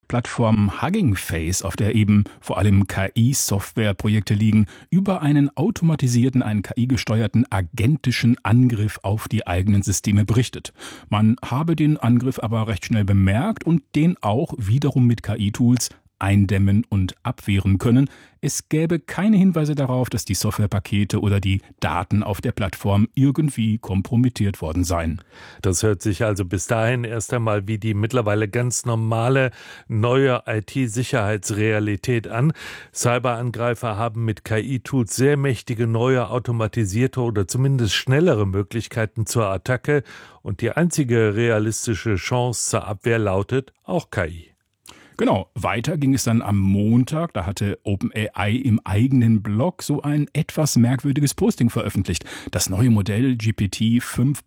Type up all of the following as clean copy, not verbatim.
Plattform Hugging Face, auf der eben vor allem KI-Softwareprojekte liegen, über einen automatisierten, einen KI-gesteuerten agentischen Angriff auf die eigenen Systeme berichtet. Man habe den Angriff aber recht schnell bemerkt und den auch wiederum mit KI-Tools eindämmen und abwehren können. Es gäbe keine Hinweise darauf, dass die Softwarepakete oder die Daten auf der Plattform irgendwie kompromittiert worden seien. Das hört sich also bis dahin erst einmal wie die mittlerweile ganz normale neue IT-Sicherheitsrealität an. Cyberangreifer haben mit KI-Tools sehr mächtige neue automatisierte oder zumindest schnellere Möglichkeiten zur Attacke und die einzige realistische Chance zur Abwehr lautet auch KI. Genau, weiter ging es dann am Montag. Da hatte OpenAI im eigenen Blog so ein etwas merkwürdiges Posting veröffentlicht. Das neue Modell GPT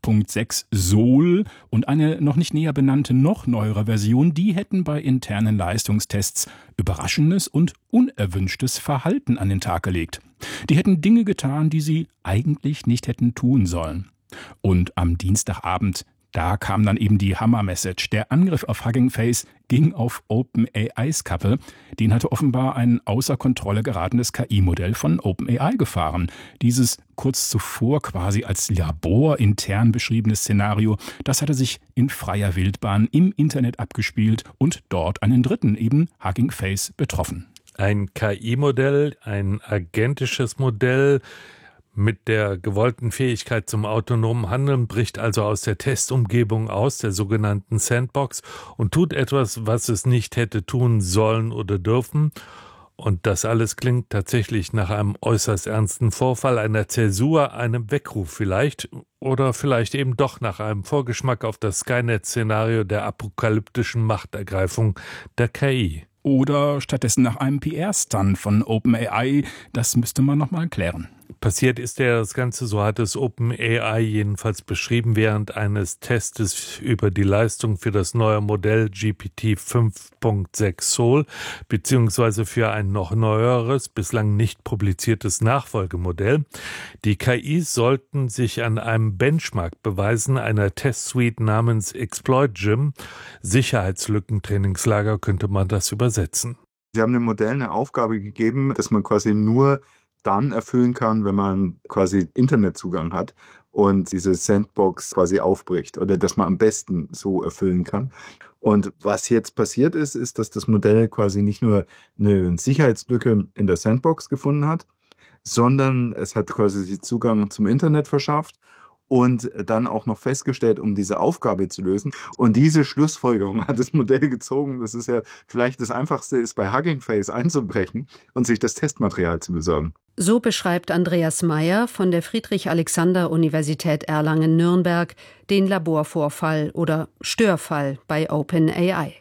5.6 Sol und eine noch nicht näher benannte, noch neuere Version, die hätten bei internen Leistungstests überraschendes und unerwünschtes Verhalten an den Tag gelegt. Die hätten Dinge getan, die sie eigentlich nicht hätten tun sollen. Und am Dienstagabend, da kam dann eben die Hammer-Message. Der Angriff auf Hugging Face ging auf OpenAIs Kappe. Den hatte offenbar ein außer Kontrolle geratenes KI-Modell von OpenAI gefahren. Dieses kurz zuvor quasi als laborintern beschriebene Szenario, das hatte sich in freier Wildbahn im Internet abgespielt und dort einen Dritten, eben Hugging Face, betroffen. Ein KI-Modell, ein agentisches Modell, mit der gewollten Fähigkeit zum autonomen Handeln, bricht also aus der Testumgebung aus, der sogenannten Sandbox, und tut etwas, was es nicht hätte tun sollen oder dürfen. Und das alles klingt tatsächlich nach einem äußerst ernsten Vorfall, einer Zäsur, einem Weckruf vielleicht, oder vielleicht eben doch nach einem Vorgeschmack auf das Skynet-Szenario der apokalyptischen Machtergreifung der KI. Oder stattdessen nach einem PR-Stunt von OpenAI, das müsste man nochmal klären. Passiert ist ja das Ganze, so hat es OpenAI jedenfalls beschrieben, während eines Testes über die Leistung für das neue Modell GPT 5.6 Sol, beziehungsweise für ein noch neueres, bislang nicht publiziertes Nachfolgemodell. Die KIs sollten sich an einem Benchmark beweisen, einer Testsuite namens Exploit Gym. Sicherheitslückentrainingslager könnte man das übersetzen. Sie haben dem Modell eine Aufgabe gegeben, dass man quasi nur dann erfüllen kann, wenn man quasi Internetzugang hat und diese Sandbox quasi aufbricht oder dass man am besten so erfüllen kann. Und was jetzt passiert ist, ist, dass das Modell quasi nicht nur eine Sicherheitslücke in der Sandbox gefunden hat, sondern es hat quasi den Zugang zum Internet verschafft und dann auch noch festgestellt, um diese Aufgabe zu lösen. Und diese Schlussfolgerung hat das Modell gezogen, dass es ja vielleicht das Einfachste ist, bei Hugging Face einzubrechen und sich das Testmaterial zu besorgen. So beschreibt Andreas Meyer von der Friedrich-Alexander-Universität Erlangen-Nürnberg den Laborvorfall oder Störfall bei OpenAI.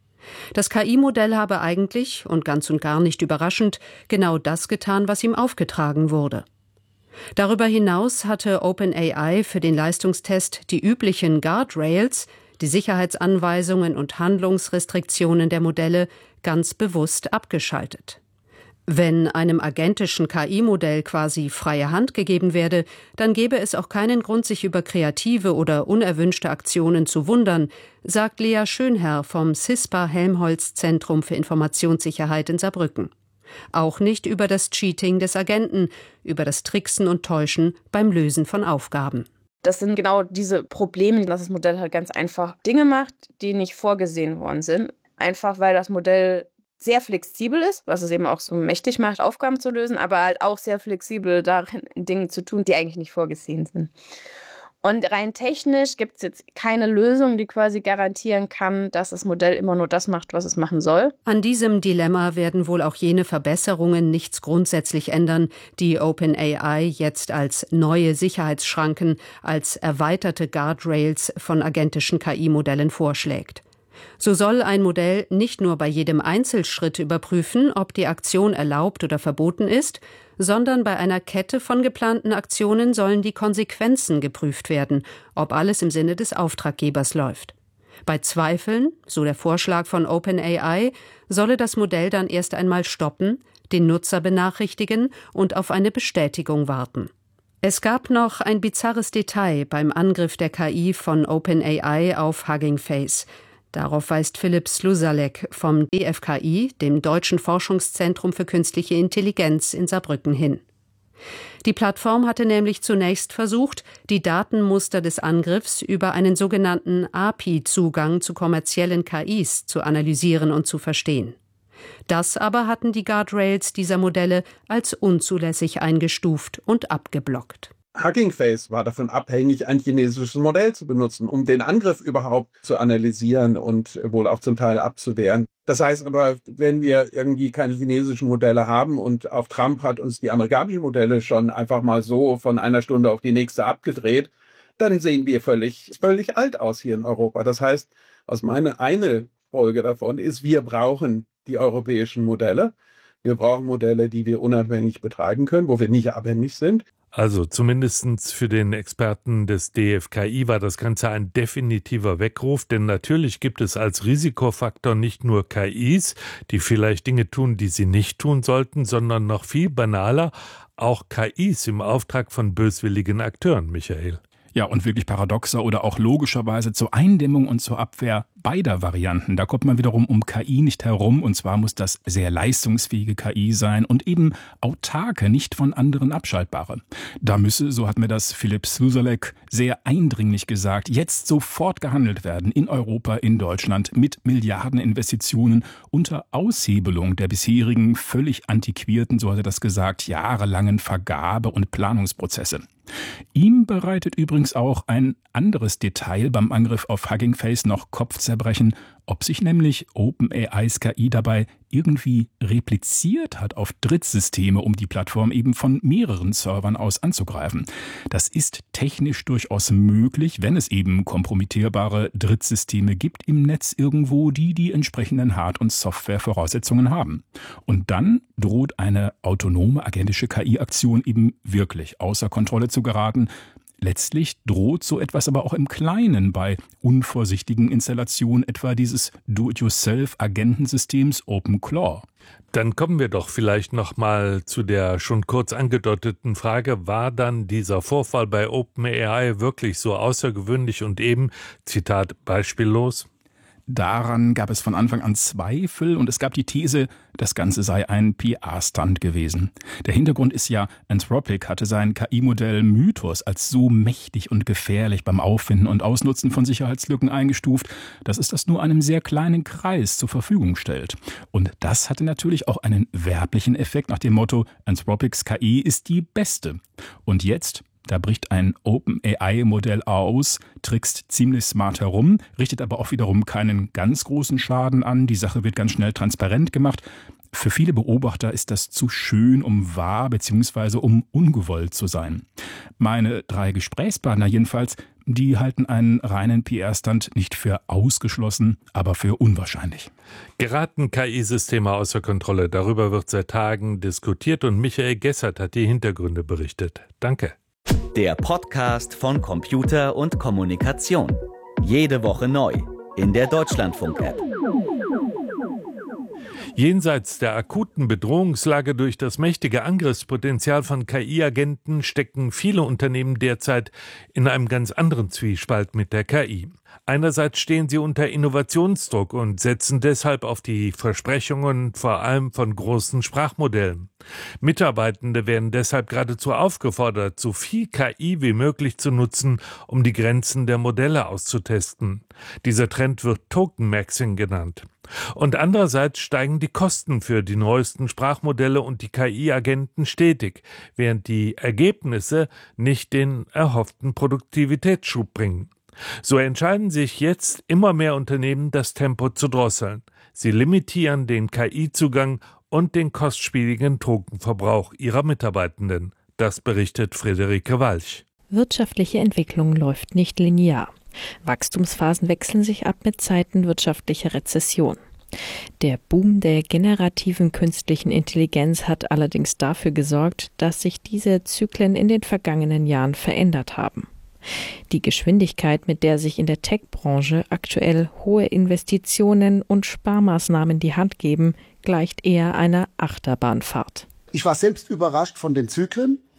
Das KI-Modell habe eigentlich, und ganz und gar nicht überraschend, genau das getan, was ihm aufgetragen wurde. Darüber hinaus hatte OpenAI für den Leistungstest die üblichen Guardrails, die Sicherheitsanweisungen und Handlungsrestriktionen der Modelle, ganz bewusst abgeschaltet. Wenn einem agentischen KI-Modell quasi freie Hand gegeben werde, dann gäbe es auch keinen Grund, sich über kreative oder unerwünschte Aktionen zu wundern, sagt Lea Schönherr vom CISPA-Helmholtz-Zentrum für Informationssicherheit in Saarbrücken. Auch nicht über das Cheating des Agenten, über das Tricksen und Täuschen beim Lösen von Aufgaben. Das sind genau diese Probleme, dass das Modell halt ganz einfach Dinge macht, die nicht vorgesehen worden sind. Einfach weil das Modell sehr flexibel ist, was es eben auch so mächtig macht, Aufgaben zu lösen, aber halt auch sehr flexibel darin, Dinge zu tun, die eigentlich nicht vorgesehen sind. Und rein technisch gibt es jetzt keine Lösung, die quasi garantieren kann, dass das Modell immer nur das macht, was es machen soll. An diesem Dilemma werden wohl auch jene Verbesserungen nichts grundsätzlich ändern, die OpenAI jetzt als neue Sicherheitsschranken, als erweiterte Guardrails von agentischen KI-Modellen vorschlägt. So soll ein Modell nicht nur bei jedem Einzelschritt überprüfen, ob die Aktion erlaubt oder verboten ist, sondern bei einer Kette von geplanten Aktionen sollen die Konsequenzen geprüft werden, ob alles im Sinne des Auftraggebers läuft. Bei Zweifeln, so der Vorschlag von OpenAI, solle das Modell dann erst einmal stoppen, den Nutzer benachrichtigen und auf eine Bestätigung warten. Es gab noch ein bizarres Detail beim Angriff der KI von OpenAI auf Hugging Face. Darauf weist Philipp Slusalek vom DFKI, dem Deutschen Forschungszentrum für Künstliche Intelligenz in Saarbrücken, hin. Die Plattform hatte nämlich zunächst versucht, die Datenmuster des Angriffs über einen sogenannten API-Zugang zu kommerziellen KIs zu analysieren und zu verstehen. Das aber hatten die Guardrails dieser Modelle als unzulässig eingestuft und abgeblockt. Hugging Face war davon abhängig, ein chinesisches Modell zu benutzen, um den Angriff überhaupt zu analysieren und wohl auch zum Teil abzuwehren. Das heißt aber, wenn wir irgendwie keine chinesischen Modelle haben und auch Trump hat uns die amerikanischen Modelle schon einfach mal so von einer Stunde auf die nächste abgedreht, dann sehen wir völlig alt aus hier in Europa. Das heißt, eine Folge davon ist, wir brauchen die europäischen Modelle. Wir brauchen Modelle, die wir unabhängig betreiben können, wo wir nicht abhängig sind. Also zumindest für den Experten des DFKI war das Ganze ein definitiver Weckruf, denn natürlich gibt es als Risikofaktor nicht nur KIs, die vielleicht Dinge tun, die sie nicht tun sollten, sondern noch viel banaler, auch KIs im Auftrag von böswilligen Akteuren, Michael. Ja, und wirklich paradoxer oder auch logischerweise zur Eindämmung und zur Abwehr beider Varianten. Da kommt man wiederum um KI nicht herum, und zwar muss das sehr leistungsfähige KI sein und eben autarke, nicht von anderen abschaltbare. Da müsse, so hat mir das Philipp Slusalek sehr eindringlich gesagt, jetzt sofort gehandelt werden in Europa, in Deutschland mit Milliardeninvestitionen unter Aushebelung der bisherigen völlig antiquierten, so hat er das gesagt, jahrelangen Vergabe- und Planungsprozesse. Ihm bereitet übrigens auch ein anderes Detail beim Angriff auf Hugging Face noch Kopfzerbrechen, ob sich nämlich OpenAIs KI dabei irgendwie repliziert hat auf Drittsysteme, um die Plattform eben von mehreren Servern aus anzugreifen. Das ist technisch durchaus möglich, wenn es eben kompromittierbare Drittsysteme gibt im Netz irgendwo, die entsprechenden Hard- und Softwarevoraussetzungen haben. Und dann droht eine autonome agentische KI-Aktion eben wirklich außer Kontrolle zu geraten. Letztlich droht so etwas aber auch im Kleinen bei unvorsichtigen Installationen etwa dieses Do-it-yourself-Agentensystems OpenClaw. Dann kommen wir doch vielleicht noch mal zu der schon kurz angedeuteten Frage, war dann dieser Vorfall bei OpenAI wirklich so außergewöhnlich und eben, Zitat, beispiellos? Daran gab es von Anfang an Zweifel und es gab die These, das Ganze sei ein PR-Stunt gewesen. Der Hintergrund ist ja, Anthropic hatte sein KI-Modell Mythos als so mächtig und gefährlich beim Auffinden und Ausnutzen von Sicherheitslücken eingestuft, dass es das nur einem sehr kleinen Kreis zur Verfügung stellt. Und das hatte natürlich auch einen werblichen Effekt nach dem Motto, Anthropics KI ist die beste. Und jetzt? Da bricht ein OpenAI-Modell aus, trickst ziemlich smart herum, richtet aber auch wiederum keinen ganz großen Schaden an. Die Sache wird ganz schnell transparent gemacht. Für viele Beobachter ist das zu schön, um wahr bzw. um ungewollt zu sein. Meine 3 Gesprächspartner jedenfalls, die halten einen reinen PR-Stunt nicht für ausgeschlossen, aber für unwahrscheinlich. Geraten KI-Systeme außer Kontrolle? Darüber wird seit Tagen diskutiert und Michael Gessert hat die Hintergründe berichtet. Danke. Der Podcast von Computer und Kommunikation. Jede Woche neu in der Deutschlandfunk-App. Jenseits der akuten Bedrohungslage durch das mächtige Angriffspotenzial von KI-Agenten stecken viele Unternehmen derzeit in einem ganz anderen Zwiespalt mit der KI. Einerseits stehen sie unter Innovationsdruck und setzen deshalb auf die Versprechungen vor allem von großen Sprachmodellen. Mitarbeitende werden deshalb geradezu aufgefordert, so viel KI wie möglich zu nutzen, um die Grenzen der Modelle auszutesten. Dieser Trend wird Token-Maxing genannt. Und andererseits steigen die Kosten für die neuesten Sprachmodelle und die KI-Agenten stetig, während die Ergebnisse nicht den erhofften Produktivitätsschub bringen. So entscheiden sich jetzt immer mehr Unternehmen, das Tempo zu drosseln. Sie limitieren den KI-Zugang und den kostspieligen Tokenverbrauch ihrer Mitarbeitenden. Das berichtet Friederike Walch. Wirtschaftliche Entwicklung läuft nicht linear. Wachstumsphasen wechseln sich ab mit Zeiten wirtschaftlicher Rezession. Der Boom der generativen künstlichen Intelligenz hat allerdings dafür gesorgt, dass sich diese Zyklen in den vergangenen Jahren verändert haben. Die Geschwindigkeit, mit der sich in der Tech-Branche aktuell hohe Investitionen und Sparmaßnahmen die Hand geben, gleicht eher einer Achterbahnfahrt. Ich war selbst überrascht von den Zyklen.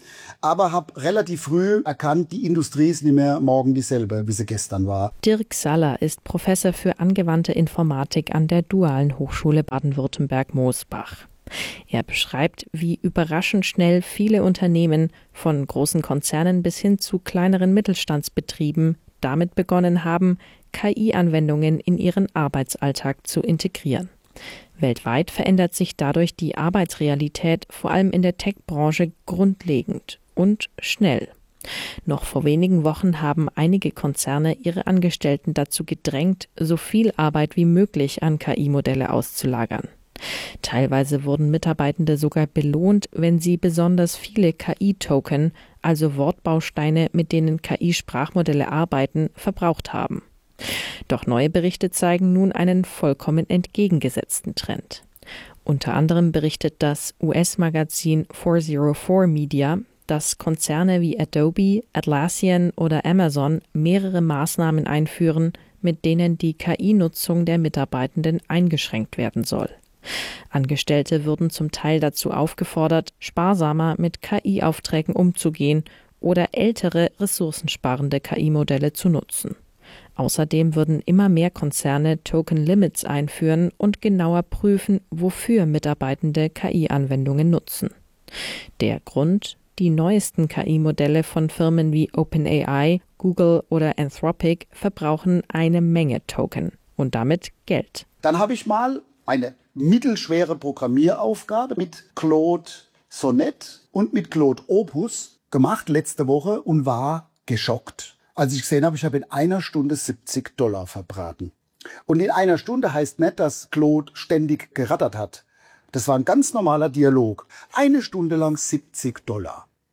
aber habe relativ früh erkannt, die Industrie ist nicht mehr morgen dieselbe, wie sie gestern war. Dirk Saller ist Professor für angewandte Informatik an der Dualen Hochschule Baden-Württemberg-Moosbach. Er beschreibt, wie überraschend schnell viele Unternehmen, von großen Konzernen bis hin zu kleineren Mittelstandsbetrieben, damit begonnen haben, KI-Anwendungen in ihren Arbeitsalltag zu integrieren. Weltweit verändert sich dadurch die Arbeitsrealität, vor allem in der Tech-Branche, grundlegend und schnell. Noch vor wenigen Wochen haben einige Konzerne ihre Angestellten dazu gedrängt, so viel Arbeit wie möglich an KI-Modelle auszulagern. Teilweise wurden Mitarbeitende sogar belohnt, wenn sie besonders viele KI-Token, also Wortbausteine, mit denen KI-Sprachmodelle arbeiten, verbraucht haben. Doch neue Berichte zeigen nun einen vollkommen entgegengesetzten Trend. Unter anderem berichtet das US-Magazin 404 Media, dass Konzerne wie Adobe, Atlassian oder Amazon mehrere Maßnahmen einführen, mit denen die KI-Nutzung der Mitarbeitenden eingeschränkt werden soll. Angestellte würden zum Teil dazu aufgefordert, sparsamer mit KI-Aufträgen umzugehen oder ältere, ressourcensparende KI-Modelle zu nutzen. Außerdem würden immer mehr Konzerne Token-Limits einführen und genauer prüfen, wofür Mitarbeitende KI-Anwendungen nutzen. Der Grund: Die neuesten KI-Modelle von Firmen wie OpenAI, Google oder Anthropic verbrauchen eine Menge Token und damit Geld. Dann habe ich mal eine mittelschwere Programmieraufgabe mit Claude Sonnet und mit Claude Opus gemacht letzte Woche und war geschockt, als ich gesehen habe, ich habe in einer Stunde $70 verbraten. Und in einer Stunde heißt nicht, dass Claude ständig gerattert hat. Das war ein ganz normaler Dialog. Eine Stunde lang $70.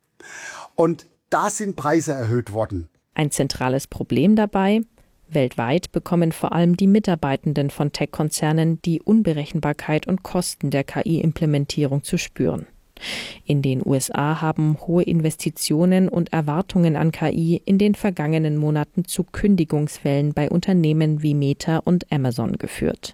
Und da sind Preise erhöht worden. Ein zentrales Problem dabei: Weltweit bekommen vor allem die Mitarbeitenden von Tech-Konzernen die Unberechenbarkeit und Kosten der KI-Implementierung zu spüren. In den USA haben hohe Investitionen und Erwartungen an KI in den vergangenen Monaten zu Kündigungswellen bei Unternehmen wie Meta und Amazon geführt.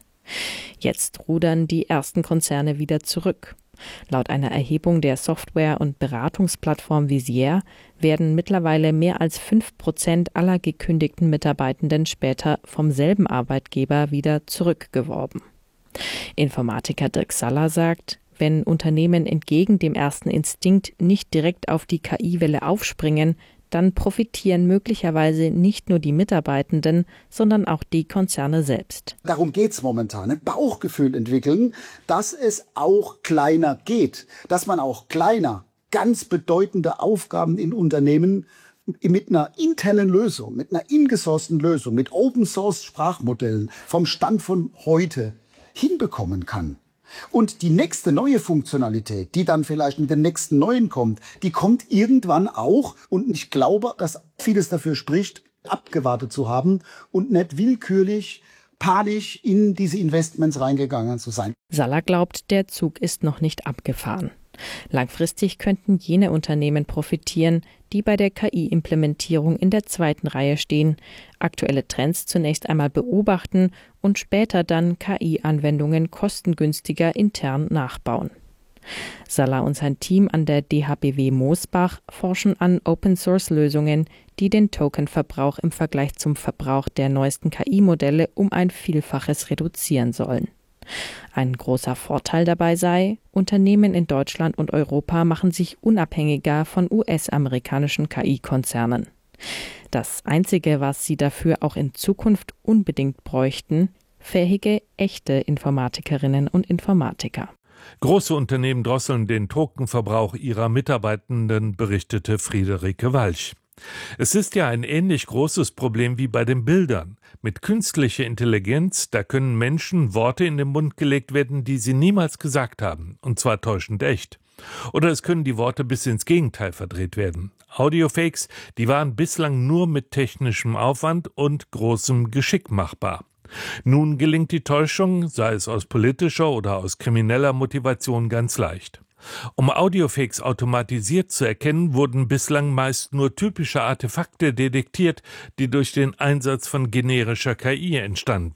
Jetzt rudern die ersten Konzerne wieder zurück. Laut einer Erhebung der Software- und Beratungsplattform Visier werden mittlerweile mehr als 5% aller gekündigten Mitarbeitenden später vom selben Arbeitgeber wieder zurückgeworben. Informatiker Dirk Saller sagt, wenn Unternehmen entgegen dem ersten Instinkt nicht direkt auf die KI-Welle aufspringen, dann profitieren möglicherweise nicht nur die Mitarbeitenden, sondern auch die Konzerne selbst. Darum geht's momentan. Ein Bauchgefühl entwickeln, dass es auch kleiner geht. Dass man auch kleiner, ganz bedeutende Aufgaben in Unternehmen mit einer internen Lösung, mit einer ingesourcten Lösung, mit Open-Source-Sprachmodellen vom Stand von heute hinbekommen kann. Und die nächste neue Funktionalität, die dann vielleicht mit den nächsten neuen kommt, die kommt irgendwann auch. Und ich glaube, dass vieles dafür spricht, abgewartet zu haben und nicht willkürlich, panisch in diese Investments reingegangen zu sein. Saller glaubt, der Zug ist noch nicht abgefahren. Langfristig könnten jene Unternehmen profitieren, die bei der KI-Implementierung in der zweiten Reihe stehen, aktuelle Trends zunächst einmal beobachten und später dann KI-Anwendungen kostengünstiger intern nachbauen. Saller und sein Team an der DHBW Moosbach forschen an Open-Source-Lösungen, die den Tokenverbrauch im Vergleich zum Verbrauch der neuesten KI-Modelle um ein Vielfaches reduzieren sollen. Ein großer Vorteil dabei sei, Unternehmen in Deutschland und Europa machen sich unabhängiger von US-amerikanischen KI-Konzernen. Das Einzige, was sie dafür auch in Zukunft unbedingt bräuchten: fähige, echte Informatikerinnen und Informatiker. Große Unternehmen drosseln den Tokenverbrauch ihrer Mitarbeitenden, berichtete Friederike Walch. Es ist ja ein ähnlich großes Problem wie bei den Bildern. Mit künstlicher Intelligenz, da können Menschen Worte in den Mund gelegt werden, die sie niemals gesagt haben, und zwar täuschend echt. Oder es können die Worte bis ins Gegenteil verdreht werden. Audiofakes, die waren bislang nur mit technischem Aufwand und großem Geschick machbar. Nun gelingt die Täuschung, sei es aus politischer oder aus krimineller Motivation, ganz leicht. Um Audiofakes automatisiert zu erkennen, wurden bislang meist nur typische Artefakte detektiert, die durch den Einsatz von generischer KI entstanden.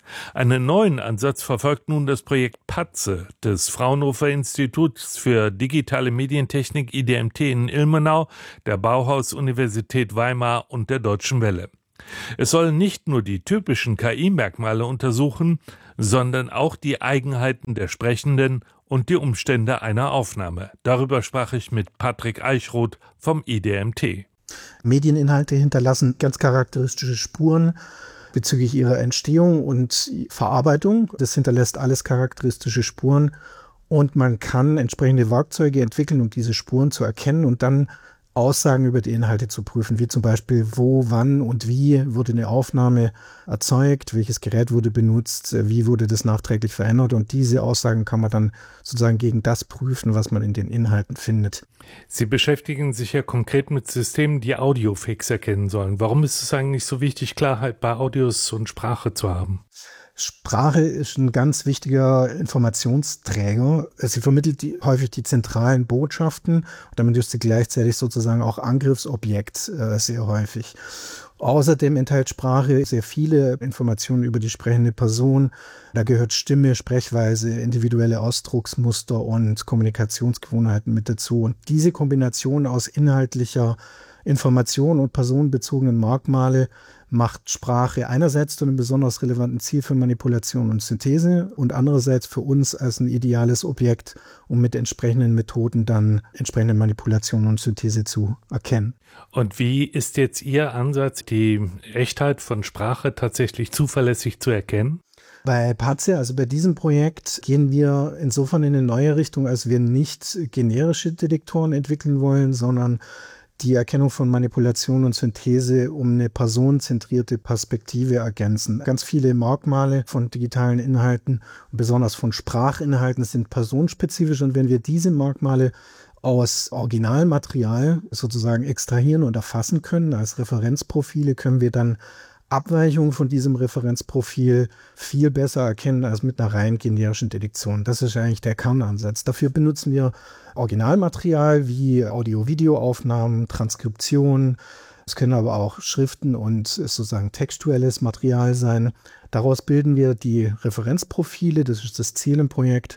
Einen neuen Ansatz verfolgt nun das Projekt PATZE des Fraunhofer Instituts für digitale Medientechnik IDMT in Ilmenau, der Bauhaus-Universität Weimar und der Deutschen Welle. Es soll nicht nur die typischen KI-Merkmale untersuchen, sondern auch die Eigenheiten der Sprechenden und die Umstände einer Aufnahme. Darüber sprach ich mit Patrick Eichroth vom IDMT. Medieninhalte hinterlassen ganz charakteristische Spuren bezüglich ihrer Entstehung und Verarbeitung. Das hinterlässt alles charakteristische Spuren und man kann entsprechende Werkzeuge entwickeln, um diese Spuren zu erkennen und dann Aussagen über die Inhalte zu prüfen, wie zum Beispiel wo, wann und wie wurde eine Aufnahme erzeugt, welches Gerät wurde benutzt, wie wurde das nachträglich verändert und diese Aussagen kann man dann sozusagen gegen das prüfen, was man in den Inhalten findet. Sie beschäftigen sich ja konkret mit Systemen, die Audiofix erkennen sollen. Warum ist es eigentlich so wichtig, Klarheit bei Audios und Sprache zu haben? Sprache ist ein ganz wichtiger Informationsträger. Sie vermittelt häufig die zentralen Botschaften und damit ist sie gleichzeitig sozusagen auch Angriffsobjekt sehr häufig. Außerdem enthält Sprache sehr viele Informationen über die sprechende Person. Da gehört Stimme, Sprechweise, individuelle Ausdrucksmuster und Kommunikationsgewohnheiten mit dazu. Und diese Kombination aus inhaltlicher Information und personenbezogenen Merkmale macht Sprache einerseits zu einem besonders relevanten Ziel für Manipulation und Synthese und andererseits für uns als ein ideales Objekt, um mit entsprechenden Methoden dann entsprechende Manipulation und Synthese zu erkennen. Und wie ist jetzt Ihr Ansatz, die Echtheit von Sprache tatsächlich zuverlässig zu erkennen? Bei PATZE, also bei diesem Projekt, gehen wir insofern in eine neue Richtung, als wir nicht generische Detektoren entwickeln wollen, sondern die Erkennung von Manipulation und Synthese um eine personenzentrierte Perspektive ergänzen. Ganz viele Merkmale von digitalen Inhalten, besonders von Sprachinhalten, sind personenspezifisch und wenn wir diese Merkmale aus Originalmaterial sozusagen extrahieren und erfassen können als Referenzprofile, können wir dann Abweichungen von diesem Referenzprofil viel besser erkennen als mit einer rein generischen Detektion. Das ist eigentlich der Kernansatz. Dafür benutzen wir Originalmaterial wie Audio-Video-Aufnahmen, Transkriptionen. Es können aber auch Schriften und sozusagen textuelles Material sein. Daraus bilden wir die Referenzprofile, das ist das Ziel im Projekt,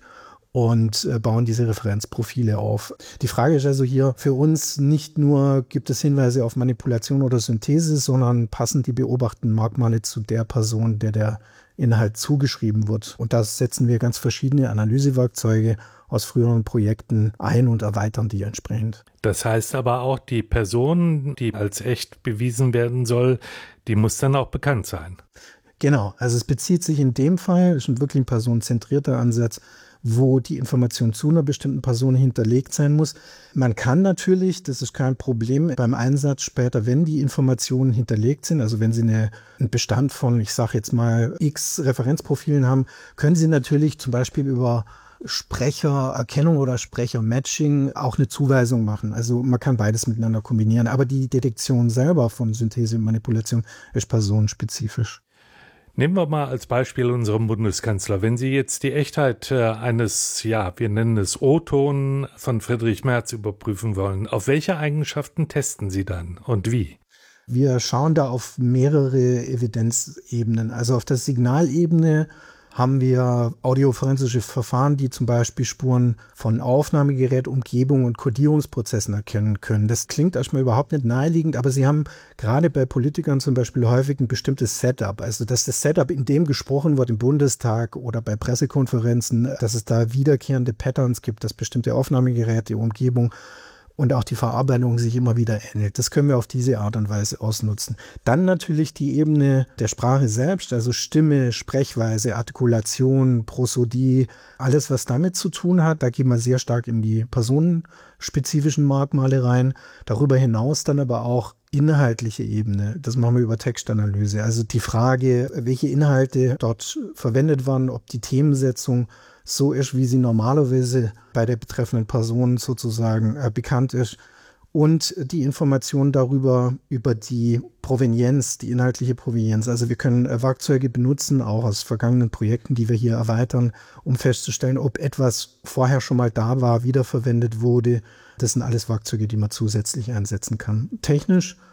und bauen diese Referenzprofile auf. Die Frage ist also hier für uns nicht nur, gibt es Hinweise auf Manipulation oder Synthese, sondern passen die beobachteten Merkmale zu der Person, der Inhalt zugeschrieben wird. Und da setzen wir ganz verschiedene Analysewerkzeuge aus früheren Projekten ein und erweitern die entsprechend. Das heißt aber auch, die Person, die als echt bewiesen werden soll, die muss dann auch bekannt sein. Genau, also es bezieht sich in dem Fall, ist wirklich ein personenzentrierter Ansatz, wo die Information zu einer bestimmten Person hinterlegt sein muss. Man kann natürlich, das ist kein Problem, beim Einsatz später, wenn die Informationen hinterlegt sind, also wenn Sie einen Bestand von, ich sage jetzt mal, x Referenzprofilen haben, können Sie natürlich zum Beispiel über Sprechererkennung oder Sprechermatching auch eine Zuweisung machen. Also man kann beides miteinander kombinieren, aber die Detektion selber von Synthese und Manipulation ist personenspezifisch. Nehmen wir mal als Beispiel unseren Bundeskanzler. Wenn Sie jetzt die Echtheit eines, wir nennen es O-Ton von Friedrich Merz überprüfen wollen, auf welche Eigenschaften testen Sie dann und wie? Wir schauen da auf mehrere Evidenzebenen. Also auf der Signalebene haben wir audioforensische Verfahren, die zum Beispiel Spuren von Aufnahmegerät, Umgebung und Kodierungsprozessen erkennen können. Das klingt erstmal überhaupt nicht naheliegend, aber sie haben gerade bei Politikern zum Beispiel häufig ein bestimmtes Setup. Also dass das Setup, in dem gesprochen wird im Bundestag oder bei Pressekonferenzen, dass es da wiederkehrende Patterns gibt, dass bestimmte Aufnahmegeräte, Umgebung und auch die Verarbeitung sich immer wieder ähnelt. Das können wir auf diese Art und Weise ausnutzen. Dann natürlich die Ebene der Sprache selbst, also Stimme, Sprechweise, Artikulation, Prosodie, alles, was damit zu tun hat. Da gehen wir sehr stark in die personenspezifischen Merkmale rein. Darüber hinaus dann aber auch inhaltliche Ebene. Das machen wir über Textanalyse. Also die Frage, welche Inhalte dort verwendet waren, ob die Themensetzung so ist, wie sie normalerweise bei der betreffenden Person sozusagen bekannt ist und die Information darüber, über die Provenienz, die inhaltliche Provenienz. Also wir können Werkzeuge benutzen, auch aus vergangenen Projekten, die wir hier erweitern, um festzustellen, ob etwas vorher schon mal da war, wiederverwendet wurde. Das sind alles Werkzeuge, die man zusätzlich einsetzen kann. Technisch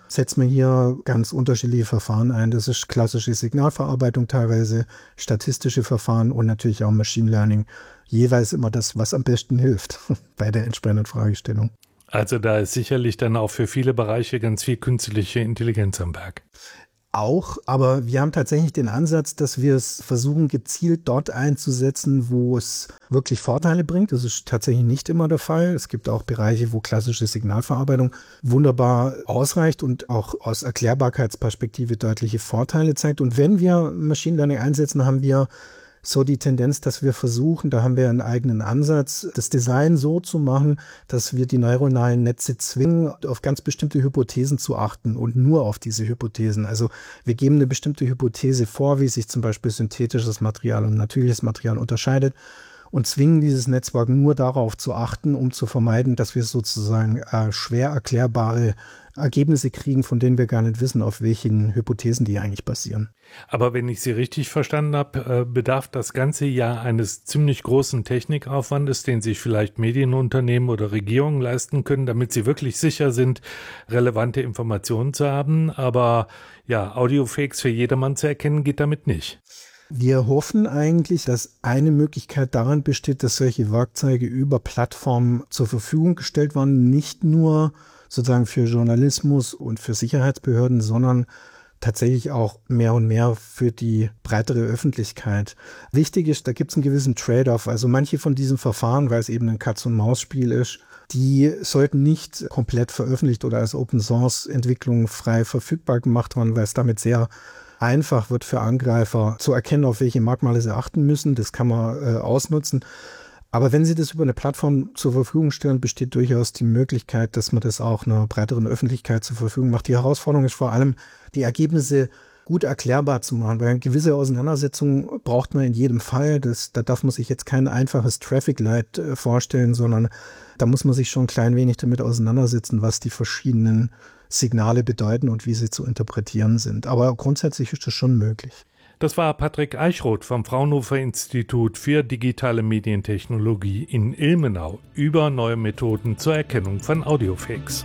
setzt man hier ganz unterschiedliche Verfahren ein. Das ist klassische Signalverarbeitung teilweise, statistische Verfahren und natürlich auch Machine Learning. Jeweils immer das, was am besten hilft bei der entsprechenden Fragestellung. Also da ist sicherlich dann auch für viele Bereiche ganz viel künstliche Intelligenz am Werk. Auch, aber wir haben tatsächlich den Ansatz, dass wir es versuchen, gezielt dort einzusetzen, wo es wirklich Vorteile bringt. Das ist tatsächlich nicht immer der Fall. Es gibt auch Bereiche, wo klassische Signalverarbeitung wunderbar ausreicht und auch aus Erklärbarkeitsperspektive deutliche Vorteile zeigt. Und wenn wir Machine Learning einsetzen, haben wir so die Tendenz, dass wir versuchen, da haben wir einen eigenen Ansatz, das Design so zu machen, dass wir die neuronalen Netze zwingen, auf ganz bestimmte Hypothesen zu achten und nur auf diese Hypothesen. Also wir geben eine bestimmte Hypothese vor, wie sich zum Beispiel synthetisches Material und natürliches Material unterscheidet und zwingen dieses Netzwerk nur darauf zu achten, um zu vermeiden, dass wir sozusagen schwer erklärbare Ergebnisse kriegen, von denen wir gar nicht wissen, auf welchen Hypothesen die eigentlich basieren. Aber wenn ich Sie richtig verstanden habe, bedarf das Ganze ja eines ziemlich großen Technikaufwandes, den sich vielleicht Medienunternehmen oder Regierungen leisten können, damit sie wirklich sicher sind, relevante Informationen zu haben. Aber ja, Audiofakes für jedermann zu erkennen, geht damit nicht. Wir hoffen eigentlich, dass eine Möglichkeit darin besteht, dass solche Werkzeuge über Plattformen zur Verfügung gestellt werden, nicht nur sozusagen für Journalismus und für Sicherheitsbehörden, sondern tatsächlich auch mehr und mehr für die breitere Öffentlichkeit. Wichtig ist, da gibt es einen gewissen Trade-off. Also manche von diesen Verfahren, weil es eben ein Katz-und-Maus-Spiel ist, die sollten nicht komplett veröffentlicht oder als Open-Source-Entwicklung frei verfügbar gemacht werden, weil es damit sehr einfach wird für Angreifer zu erkennen, auf welche Merkmale sie achten müssen. Das kann man ausnutzen. Aber wenn Sie das über eine Plattform zur Verfügung stellen, besteht durchaus die Möglichkeit, dass man das auch einer breiteren Öffentlichkeit zur Verfügung macht. Die Herausforderung ist vor allem, die Ergebnisse gut erklärbar zu machen, weil eine gewisse Auseinandersetzung braucht man in jedem Fall. Da darf man sich jetzt kein einfaches Traffic Light vorstellen, sondern da muss man sich schon ein klein wenig damit auseinandersetzen, was die verschiedenen Signale bedeuten und wie sie zu interpretieren sind. Aber grundsätzlich ist das schon möglich. Das war Patrick Eichroth vom Fraunhofer Institut für digitale Medientechnologie in Ilmenau über neue Methoden zur Erkennung von Audiofakes.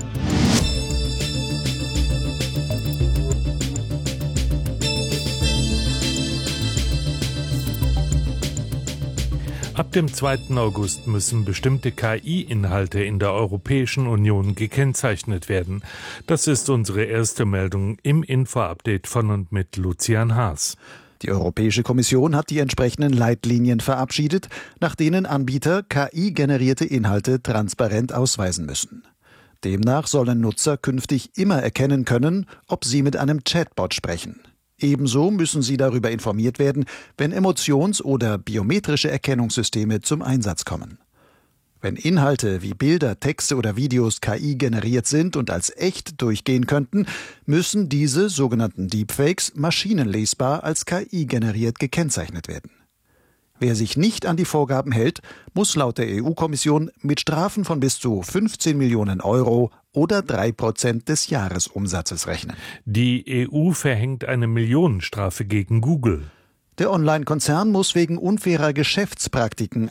Ab dem 2. August müssen bestimmte KI-Inhalte in der Europäischen Union gekennzeichnet werden. Das ist unsere erste Meldung im Info-Update von und mit Lucian Haas. Die Europäische Kommission hat die entsprechenden Leitlinien verabschiedet, nach denen Anbieter KI-generierte Inhalte transparent ausweisen müssen. Demnach sollen Nutzer künftig immer erkennen können, ob sie mit einem Chatbot sprechen. Ebenso müssen sie darüber informiert werden, wenn Emotions- oder biometrische Erkennungssysteme zum Einsatz kommen. Wenn Inhalte wie Bilder, Texte oder Videos KI generiert sind und als echt durchgehen könnten, müssen diese sogenannten Deepfakes maschinenlesbar als KI generiert gekennzeichnet werden. Wer sich nicht an die Vorgaben hält, muss laut der EU-Kommission mit Strafen von bis zu 15 Millionen Euro oder 3% des Jahresumsatzes rechnen. Die EU verhängt eine Millionenstrafe gegen Google. Der Online-Konzern muss wegen unfairer Geschäftspraktiken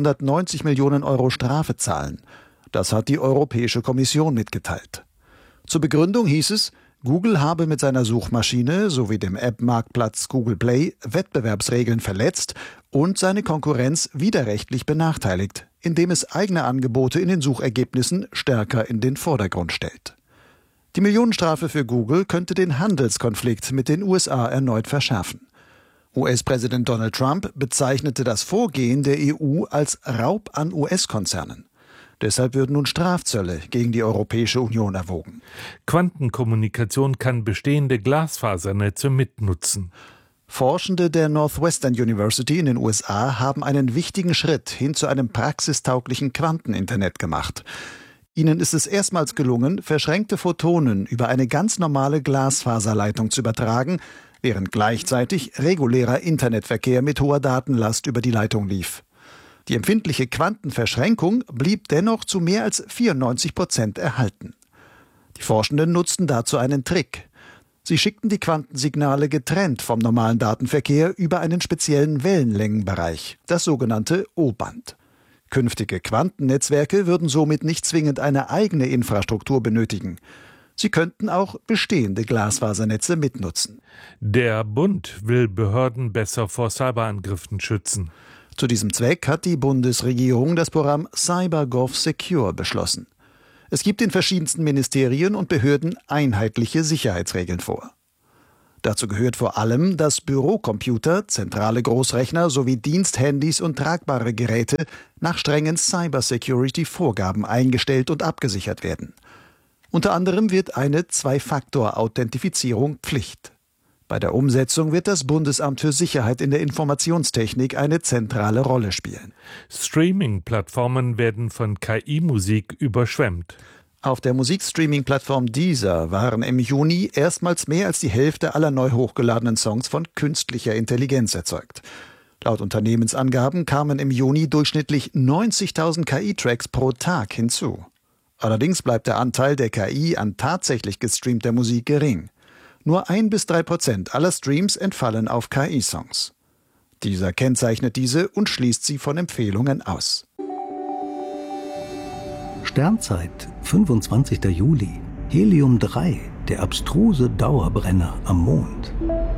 890 Millionen Euro Strafe zahlen. Das hat die Europäische Kommission mitgeteilt. Zur Begründung hieß es, Google habe mit seiner Suchmaschine sowie dem App-Marktplatz Google Play Wettbewerbsregeln verletzt und seine Konkurrenz widerrechtlich benachteiligt, indem es eigene Angebote in den Suchergebnissen stärker in den Vordergrund stellt. Die Millionenstrafe für Google könnte den Handelskonflikt mit den USA erneut verschärfen. US-Präsident Donald Trump bezeichnete das Vorgehen der EU als Raub an US-Konzernen. Deshalb würden nun Strafzölle gegen die Europäische Union erwogen. Quantenkommunikation kann bestehende Glasfasernetze mitnutzen. Forschende der Northwestern University in den USA haben einen wichtigen Schritt hin zu einem praxistauglichen Quanteninternet gemacht. Ihnen ist es erstmals gelungen, verschränkte Photonen über eine ganz normale Glasfaserleitung zu übertragen, während gleichzeitig regulärer Internetverkehr mit hoher Datenlast über die Leitung lief. Die empfindliche Quantenverschränkung blieb dennoch zu mehr als 94% erhalten. Die Forschenden nutzten dazu einen Trick. Sie schickten die Quantensignale getrennt vom normalen Datenverkehr über einen speziellen Wellenlängenbereich, das sogenannte O-Band. Künftige Quantennetzwerke würden somit nicht zwingend eine eigene Infrastruktur benötigen. Sie könnten auch bestehende Glasfasernetze mitnutzen. Der Bund will Behörden besser vor Cyberangriffen schützen. Zu diesem Zweck hat die Bundesregierung das Programm CyberGov Secure beschlossen. Es gibt in verschiedensten Ministerien und Behörden einheitliche Sicherheitsregeln vor. Dazu gehört vor allem, dass Bürocomputer, zentrale Großrechner sowie Diensthandys und tragbare Geräte nach strengen Cybersecurity-Vorgaben eingestellt und abgesichert werden. Unter anderem wird eine Zwei-Faktor-Authentifizierung Pflicht. Bei der Umsetzung wird das Bundesamt für Sicherheit in der Informationstechnik eine zentrale Rolle spielen. Streaming-Plattformen werden von KI-Musik überschwemmt. Auf der Musikstreaming-Plattform Deezer waren im Juni erstmals mehr als die Hälfte aller neu hochgeladenen Songs von künstlicher Intelligenz erzeugt. Laut Unternehmensangaben kamen im Juni durchschnittlich 90.000 KI-Tracks pro Tag hinzu. Allerdings bleibt der Anteil der KI an tatsächlich gestreamter Musik gering. Nur 1-3% aller Streams entfallen auf KI-Songs. Deezer kennzeichnet diese und schließt sie von Empfehlungen aus. Sternzeit, 25. Juli. Helium 3, der abstruse Dauerbrenner am Mond.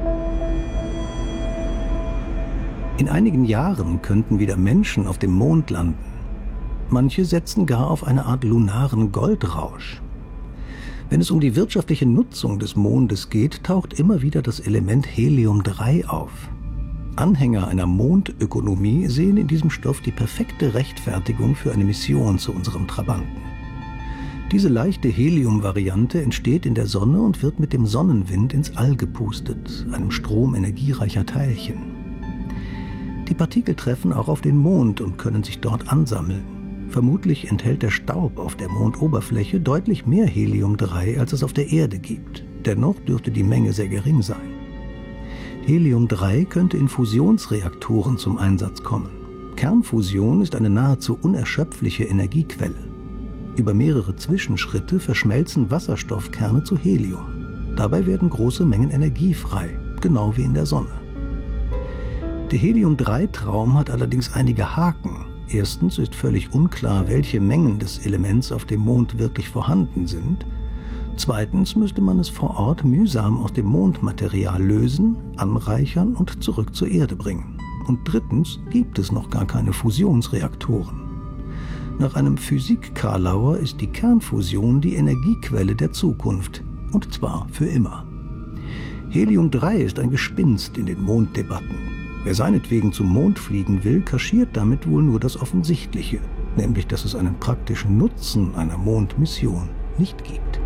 In einigen Jahren könnten wieder Menschen auf dem Mond landen. Manche setzen gar auf eine Art lunaren Goldrausch. Wenn es um die wirtschaftliche Nutzung des Mondes geht, taucht immer wieder das Element Helium 3 auf. Anhänger einer Mondökonomie sehen in diesem Stoff die perfekte Rechtfertigung für eine Mission zu unserem Trabanten. Diese leichte Helium-Variante entsteht in der Sonne und wird mit dem Sonnenwind ins All gepustet, einem Strom energiereicher Teilchen. Die Partikel treffen auch auf den Mond und können sich dort ansammeln. Vermutlich enthält der Staub auf der Mondoberfläche deutlich mehr Helium-3, als es auf der Erde gibt. Dennoch dürfte die Menge sehr gering sein. Helium-3 könnte in Fusionsreaktoren zum Einsatz kommen. Kernfusion ist eine nahezu unerschöpfliche Energiequelle. Über mehrere Zwischenschritte verschmelzen Wasserstoffkerne zu Helium. Dabei werden große Mengen Energie frei, genau wie in der Sonne. Der Helium-3-Traum hat allerdings einige Haken. Erstens ist völlig unklar, welche Mengen des Elements auf dem Mond wirklich vorhanden sind. Zweitens müsste man es vor Ort mühsam aus dem Mondmaterial lösen, anreichern und zurück zur Erde bringen. Und drittens gibt es noch gar keine Fusionsreaktoren. Nach einem Physik-Karlauer ist die Kernfusion die Energiequelle der Zukunft, und zwar für immer. Helium-3 ist ein Gespinst in den Monddebatten. Wer seinetwegen zum Mond fliegen will, kaschiert damit wohl nur das Offensichtliche, nämlich dass es einen praktischen Nutzen einer Mondmission nicht gibt.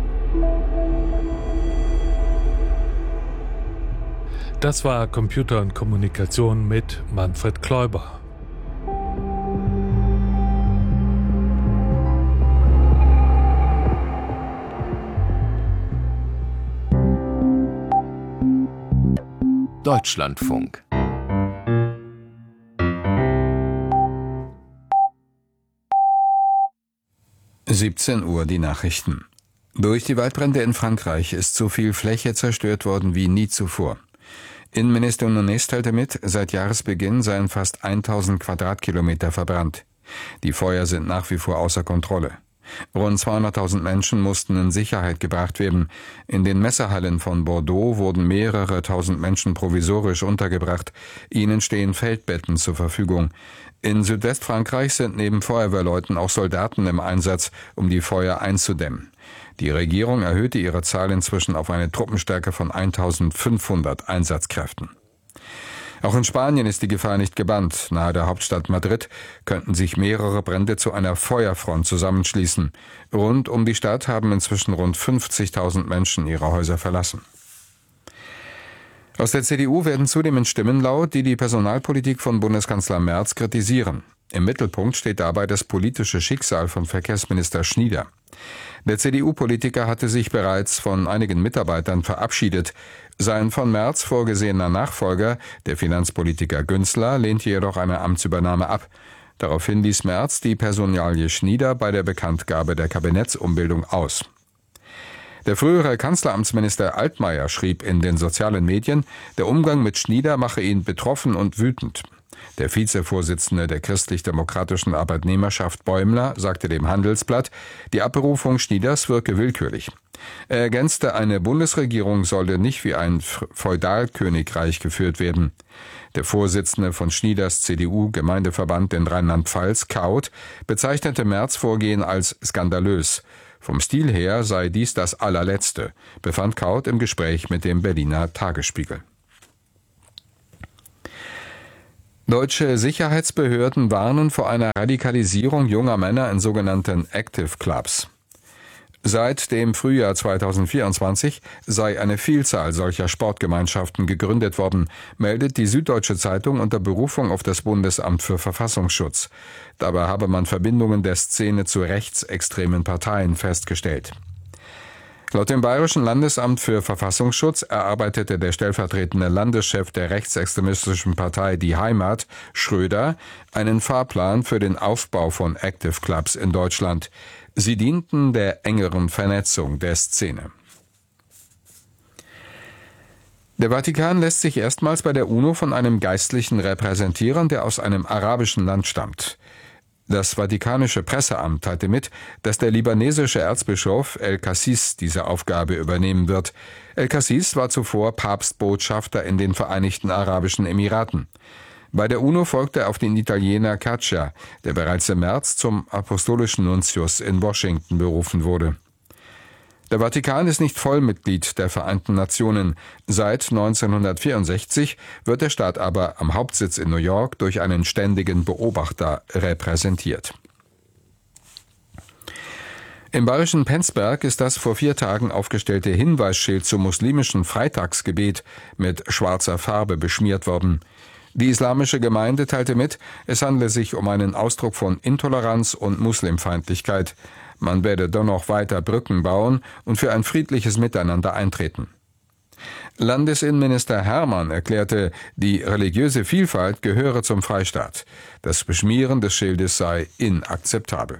Das war Computer und Kommunikation mit Manfred Kläuber. Deutschlandfunk. (17 Uhr) die Nachrichten. Durch die Waldbrände in Frankreich ist so viel Fläche zerstört worden wie nie zuvor. Innenminister Nunez teilte mit, seit Jahresbeginn seien fast 1000 Quadratkilometer verbrannt. Die Feuer sind nach wie vor außer Kontrolle. Rund 200.000 Menschen mussten in Sicherheit gebracht werden. In den Messehallen von Bordeaux wurden mehrere tausend Menschen provisorisch untergebracht. Ihnen stehen Feldbetten zur Verfügung. In Südwestfrankreich sind neben Feuerwehrleuten auch Soldaten im Einsatz, um die Feuer einzudämmen. Die Regierung erhöhte ihre Zahl inzwischen auf eine Truppenstärke von 1.500 Einsatzkräften. Auch in Spanien ist die Gefahr nicht gebannt. Nahe der Hauptstadt Madrid könnten sich mehrere Brände zu einer Feuerfront zusammenschließen. Rund um die Stadt haben inzwischen rund 50.000 Menschen ihre Häuser verlassen. Aus der CDU werden zunehmend Stimmen laut, die die Personalpolitik von Bundeskanzler Merz kritisieren. Im Mittelpunkt steht dabei das politische Schicksal von Verkehrsminister Schnieder. Der CDU-Politiker hatte sich bereits von einigen Mitarbeitern verabschiedet. Sein von Merz vorgesehener Nachfolger, der Finanzpolitiker Günzler, lehnte jedoch eine Amtsübernahme ab. Daraufhin ließ Merz die Personalie Schnieder bei der Bekanntgabe der Kabinettsumbildung aus. Der frühere Kanzleramtsminister Altmaier schrieb in den sozialen Medien, der Umgang mit Schnieder mache ihn betroffen und wütend. Der Vizevorsitzende der christlich-demokratischen Arbeitnehmerschaft Bäumler sagte dem Handelsblatt, die Abberufung Schnieders wirke willkürlich. Er ergänzte, eine Bundesregierung solle nicht wie ein Feudalkönigreich geführt werden. Der Vorsitzende von Schnieders CDU-Gemeindeverband in Rheinland-Pfalz, Kaut, bezeichnete Merz' Vorgehen als skandalös. Vom Stil her sei dies das allerletzte, befand Kaut im Gespräch mit dem Berliner Tagesspiegel. Deutsche Sicherheitsbehörden warnen vor einer Radikalisierung junger Männer in sogenannten Active Clubs. Seit dem Frühjahr 2024 sei eine Vielzahl solcher Sportgemeinschaften gegründet worden, meldet die Süddeutsche Zeitung unter Berufung auf das Bundesamt für Verfassungsschutz. Dabei habe man Verbindungen der Szene zu rechtsextremen Parteien festgestellt. Laut dem Bayerischen Landesamt für Verfassungsschutz erarbeitete der stellvertretende Landeschef der rechtsextremistischen Partei Die Heimat, Schröder, einen Fahrplan für den Aufbau von Active Clubs in Deutschland. Sie dienten der engeren Vernetzung der Szene. Der Vatikan lässt sich erstmals bei der UNO von einem Geistlichen repräsentieren, der aus einem arabischen Land stammt. Das Vatikanische Presseamt teilte mit, dass der libanesische Erzbischof El-Kassis diese Aufgabe übernehmen wird. El-Kassis war zuvor Papstbotschafter in den Vereinigten Arabischen Emiraten. Bei der UNO folgte er auf den Italiener Caccia, der bereits im März zum apostolischen Nuntius in Washington berufen wurde. Der Vatikan ist nicht Vollmitglied der Vereinten Nationen. Seit 1964 wird der Staat aber am Hauptsitz in New York durch einen ständigen Beobachter repräsentiert. Im bayerischen Penzberg ist das vor 4 Tagen aufgestellte Hinweisschild zum muslimischen Freitagsgebet mit schwarzer Farbe beschmiert worden. Die islamische Gemeinde teilte mit, es handle sich um einen Ausdruck von Intoleranz und Muslimfeindlichkeit. Man werde dennoch weiter Brücken bauen und für ein friedliches Miteinander eintreten. Landesinnenminister Hermann erklärte, die religiöse Vielfalt gehöre zum Freistaat. Das Beschmieren des Schildes sei inakzeptabel.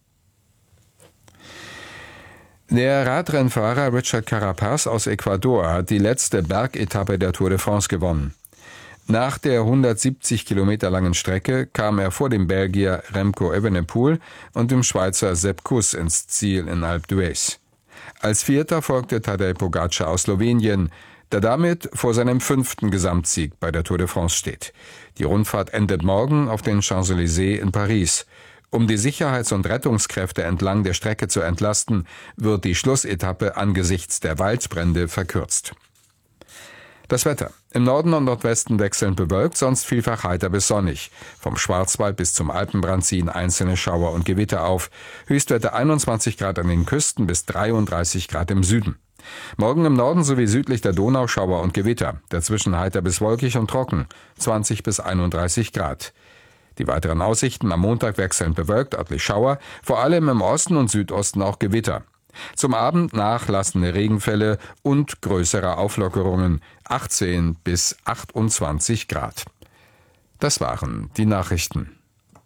Der Radrennfahrer Richard Carapaz aus Ecuador hat die letzte Bergetappe der Tour de France gewonnen. Nach der 170 Kilometer langen Strecke kam er vor dem Belgier Remco Evenepoel und dem Schweizer Sepp Kuss ins Ziel in Alpe d'Huez. Als Vierter folgte Tadej Pogacar aus Slowenien, der damit vor seinem 5. Gesamtsieg bei der Tour de France steht. Die Rundfahrt endet morgen auf den Champs-Élysées in Paris. Um die Sicherheits- und Rettungskräfte entlang der Strecke zu entlasten, wird die Schlussetappe angesichts der Waldbrände verkürzt. Das Wetter. Im Norden und Nordwesten wechselnd bewölkt, sonst vielfach heiter bis sonnig. Vom Schwarzwald bis zum Alpenbrand ziehen einzelne Schauer und Gewitter auf. Höchstwerte 21 Grad an den Küsten bis 33 Grad im Süden. Morgen im Norden sowie südlich der Donau Schauer und Gewitter. Dazwischen heiter bis wolkig und trocken. 20 bis 31 Grad. Die weiteren Aussichten: am Montag wechselnd bewölkt, örtlich Schauer, vor allem im Osten und Südosten auch Gewitter. Zum Abend nachlassende Regenfälle und größere Auflockerungen, 18 bis 28 Grad. Das waren die Nachrichten.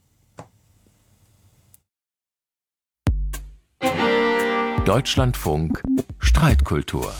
Deutschlandfunk Streitkultur.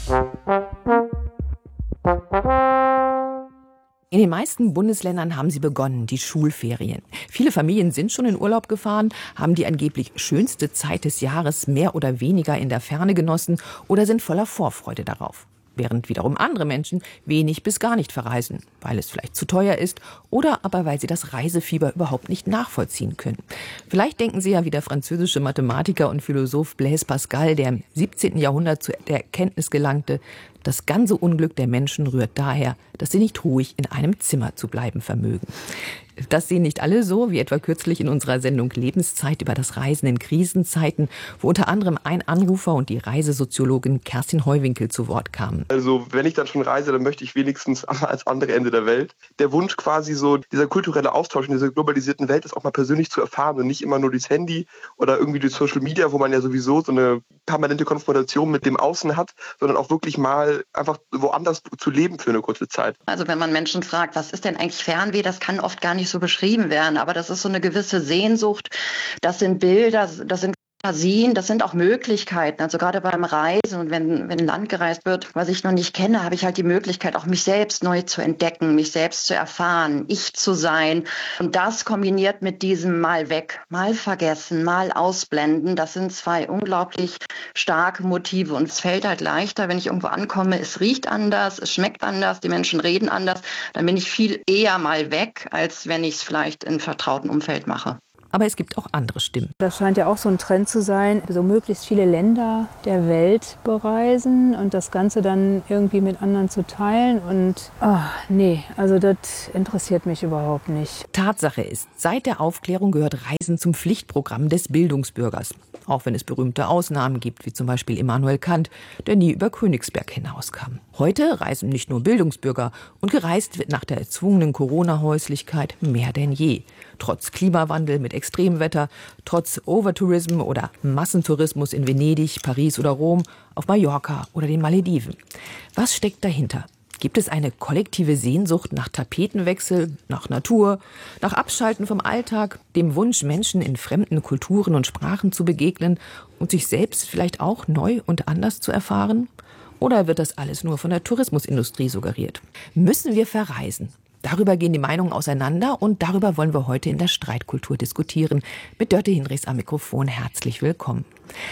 In den meisten Bundesländern haben sie begonnen, die Schulferien. Viele Familien sind schon in Urlaub gefahren, haben die angeblich schönste Zeit des Jahres mehr oder weniger in der Ferne genossen oder sind voller Vorfreude darauf. Während wiederum andere Menschen wenig bis gar nicht verreisen, weil es vielleicht zu teuer ist oder aber weil sie das Reisefieber überhaupt nicht nachvollziehen können. Vielleicht denken Sie ja wie der französische Mathematiker und Philosoph Blaise Pascal, der im 17. Jahrhundert zu der Erkenntnis gelangte, das ganze Unglück der Menschen rührt daher, dass sie nicht ruhig in einem Zimmer zu bleiben vermögen. Das sehen nicht alle so, wie etwa kürzlich in unserer Sendung Lebenszeit über das Reisen in Krisenzeiten, wo unter anderem ein Anrufer und die Reisesoziologin Kerstin Heuwinkel zu Wort kamen. Also wenn ich dann schon reise, dann möchte ich wenigstens ans andere Ende der Welt. Der Wunsch quasi so, dieser kulturelle Austausch in dieser globalisierten Welt ist auch mal persönlich zu erfahren und nicht immer nur durchs Handy oder irgendwie durch Social Media, wo man ja sowieso so eine permanente Konfrontation mit dem Außen hat, sondern auch wirklich mal einfach woanders zu leben für eine kurze Zeit. Also wenn man Menschen fragt, was ist denn eigentlich Fernweh, das kann oft gar nicht so beschrieben werden, aber das ist so eine gewisse Sehnsucht, das sind Bilder, das sind Fantasien, das sind auch Möglichkeiten. Also gerade beim Reisen und wenn ein Land gereist wird, was ich noch nicht kenne, habe ich halt die Möglichkeit, auch mich selbst neu zu entdecken, mich selbst zu erfahren, ich zu sein. Und das kombiniert mit diesem mal weg, mal vergessen, mal ausblenden, das sind zwei unglaublich starke Motive. Und es fällt halt leichter, wenn ich irgendwo ankomme, es riecht anders, es schmeckt anders, die Menschen reden anders. Dann bin ich viel eher mal weg, als wenn ich es vielleicht in vertrauten Umfeld mache. Aber es gibt auch andere Stimmen. Das scheint ja auch so ein Trend zu sein, so möglichst viele Länder der Welt bereisen und das Ganze dann irgendwie mit anderen zu teilen. Und nee, also das interessiert mich überhaupt nicht. Tatsache ist, seit der Aufklärung gehört Reisen zum Pflichtprogramm des Bildungsbürgers. Auch wenn es berühmte Ausnahmen gibt, wie zum Beispiel Immanuel Kant, der nie über Königsberg hinauskam. Heute reisen nicht nur Bildungsbürger und gereist wird nach der erzwungenen Corona-Häuslichkeit mehr denn je. Trotz Klimawandel mit Extremwetter, trotz Overtourism oder Massentourismus in Venedig, Paris oder Rom, auf Mallorca oder den Malediven. Was steckt dahinter? Gibt es eine kollektive Sehnsucht nach Tapetenwechsel, nach Natur, nach Abschalten vom Alltag, dem Wunsch, Menschen in fremden Kulturen und Sprachen zu begegnen und sich selbst vielleicht auch neu und anders zu erfahren? Oder wird das alles nur von der Tourismusindustrie suggeriert? Müssen wir verreisen? Darüber gehen die Meinungen auseinander und darüber wollen wir heute in der Streitkultur diskutieren. Mit Dörte Hinrichs am Mikrofon herzlich willkommen.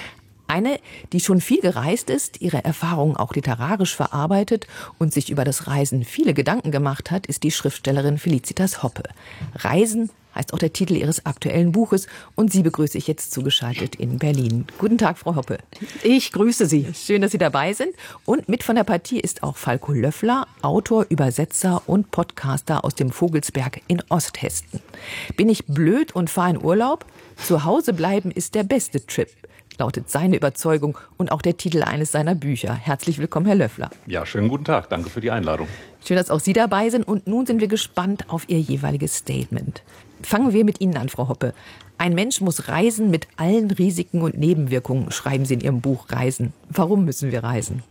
Eine, die schon viel gereist ist, ihre Erfahrungen auch literarisch verarbeitet und sich über das Reisen viele Gedanken gemacht hat, ist die Schriftstellerin Felicitas Hoppe. Reisen heißt auch der Titel ihres aktuellen Buches und sie begrüße ich jetzt zugeschaltet in Berlin. Guten Tag, Frau Hoppe. Ich grüße Sie. Schön, dass Sie dabei sind. Und mit von der Partie ist auch Falko Löffler, Autor, Übersetzer und Podcaster aus dem Vogelsberg in Osthessen. Bin ich blöd und fahre in Urlaub? Zu Hause bleiben ist der beste Trip, lautet seine Überzeugung und auch der Titel eines seiner Bücher. Herzlich willkommen, Herr Löffler. Ja, schönen guten Tag. Danke für die Einladung. Schön, dass auch Sie dabei sind. Und nun sind wir gespannt auf Ihr jeweiliges Statement. Fangen wir mit Ihnen an, Frau Hoppe. Ein Mensch muss reisen mit allen Risiken und Nebenwirkungen, schreiben Sie in Ihrem Buch Reisen. Warum müssen wir reisen?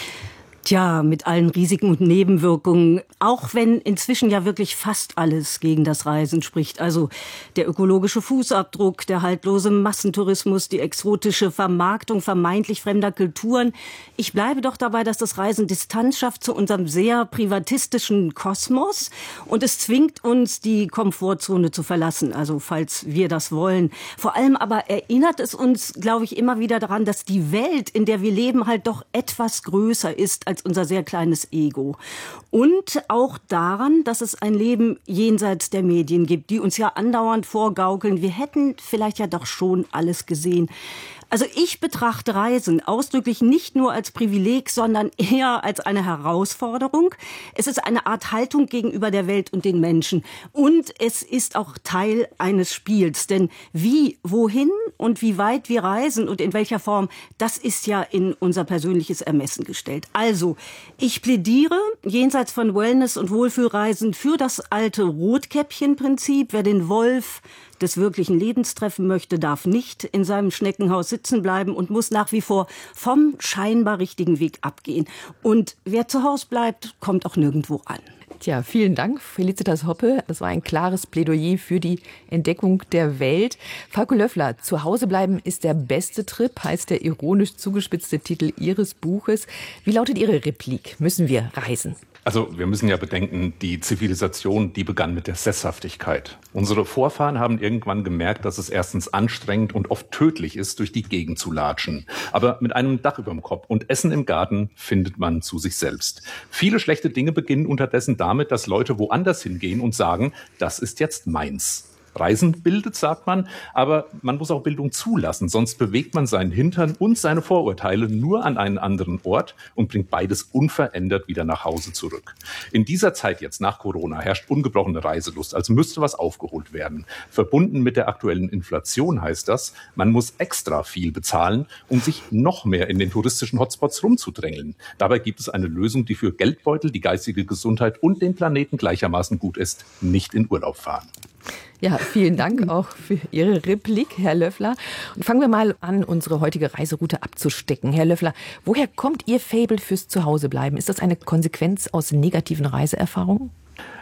Tja, mit allen Risiken und Nebenwirkungen, auch wenn inzwischen ja wirklich fast alles gegen das Reisen spricht. Also der ökologische Fußabdruck, der haltlose Massentourismus, die exotische Vermarktung vermeintlich fremder Kulturen. Ich bleibe doch dabei, dass das Reisen Distanz schafft zu unserem sehr privatistischen Kosmos und es zwingt uns, die Komfortzone zu verlassen, also falls wir das wollen. Vor allem aber erinnert es uns, glaube ich, immer wieder daran, dass die Welt, in der wir leben, halt doch etwas größer ist als unser sehr kleines Ego. Und auch daran, dass es ein Leben jenseits der Medien gibt, die uns ja andauernd vorgaukeln, wir hätten vielleicht ja doch schon alles gesehen. Also ich betrachte Reisen ausdrücklich nicht nur als Privileg, sondern eher als eine Herausforderung. Es ist eine Art Haltung gegenüber der Welt und den Menschen. Und es ist auch Teil eines Spiels. Denn wie, wohin und wie weit wir reisen und in welcher Form, das ist ja in unser persönliches Ermessen gestellt. Also, ich plädiere jenseits von Wellness- und Wohlfühlreisen für das alte Rotkäppchen-Prinzip. Wer den Wolf des wirklichen Lebens treffen möchte, darf nicht in seinem Schneckenhaus sitzen bleiben und muss nach wie vor vom scheinbar richtigen Weg abgehen. Und wer zu Hause bleibt, kommt auch nirgendwo an. Tja, vielen Dank, Felicitas Hoppe. Das war ein klares Plädoyer für die Entdeckung der Welt. Falko Löffler, zu Hause bleiben ist der beste Trip, heißt der ironisch zugespitzte Titel Ihres Buches. Wie lautet Ihre Replik? Müssen wir reisen? Also wir müssen ja bedenken, die Zivilisation, die begann mit der Sesshaftigkeit. Unsere Vorfahren haben irgendwann gemerkt, dass es erstens anstrengend und oft tödlich ist, durch die Gegend zu latschen. Aber mit einem Dach überm Kopf und Essen im Garten findet man zu sich selbst. Viele schlechte Dinge beginnen unterdessen damit, dass Leute woanders hingehen und sagen, das ist jetzt meins. Reisen bildet, sagt man, aber man muss auch Bildung zulassen, sonst bewegt man seinen Hintern und seine Vorurteile nur an einen anderen Ort und bringt beides unverändert wieder nach Hause zurück. In dieser Zeit jetzt nach Corona herrscht ungebrochene Reiselust, als müsste was aufgeholt werden. Verbunden mit der aktuellen Inflation heißt das, man muss extra viel bezahlen, um sich noch mehr in den touristischen Hotspots rumzudrängeln. Dabei gibt es eine Lösung, die für Geldbeutel, die geistige Gesundheit und den Planeten gleichermaßen gut ist: nicht in Urlaub fahren. Ja, vielen Dank auch für Ihre Replik, Herr Löffler. Und fangen wir mal an, unsere heutige Reiseroute abzustecken. Herr Löffler, woher kommt Ihr Faible fürs Zuhausebleiben? Ist das eine Konsequenz aus negativen Reiseerfahrungen?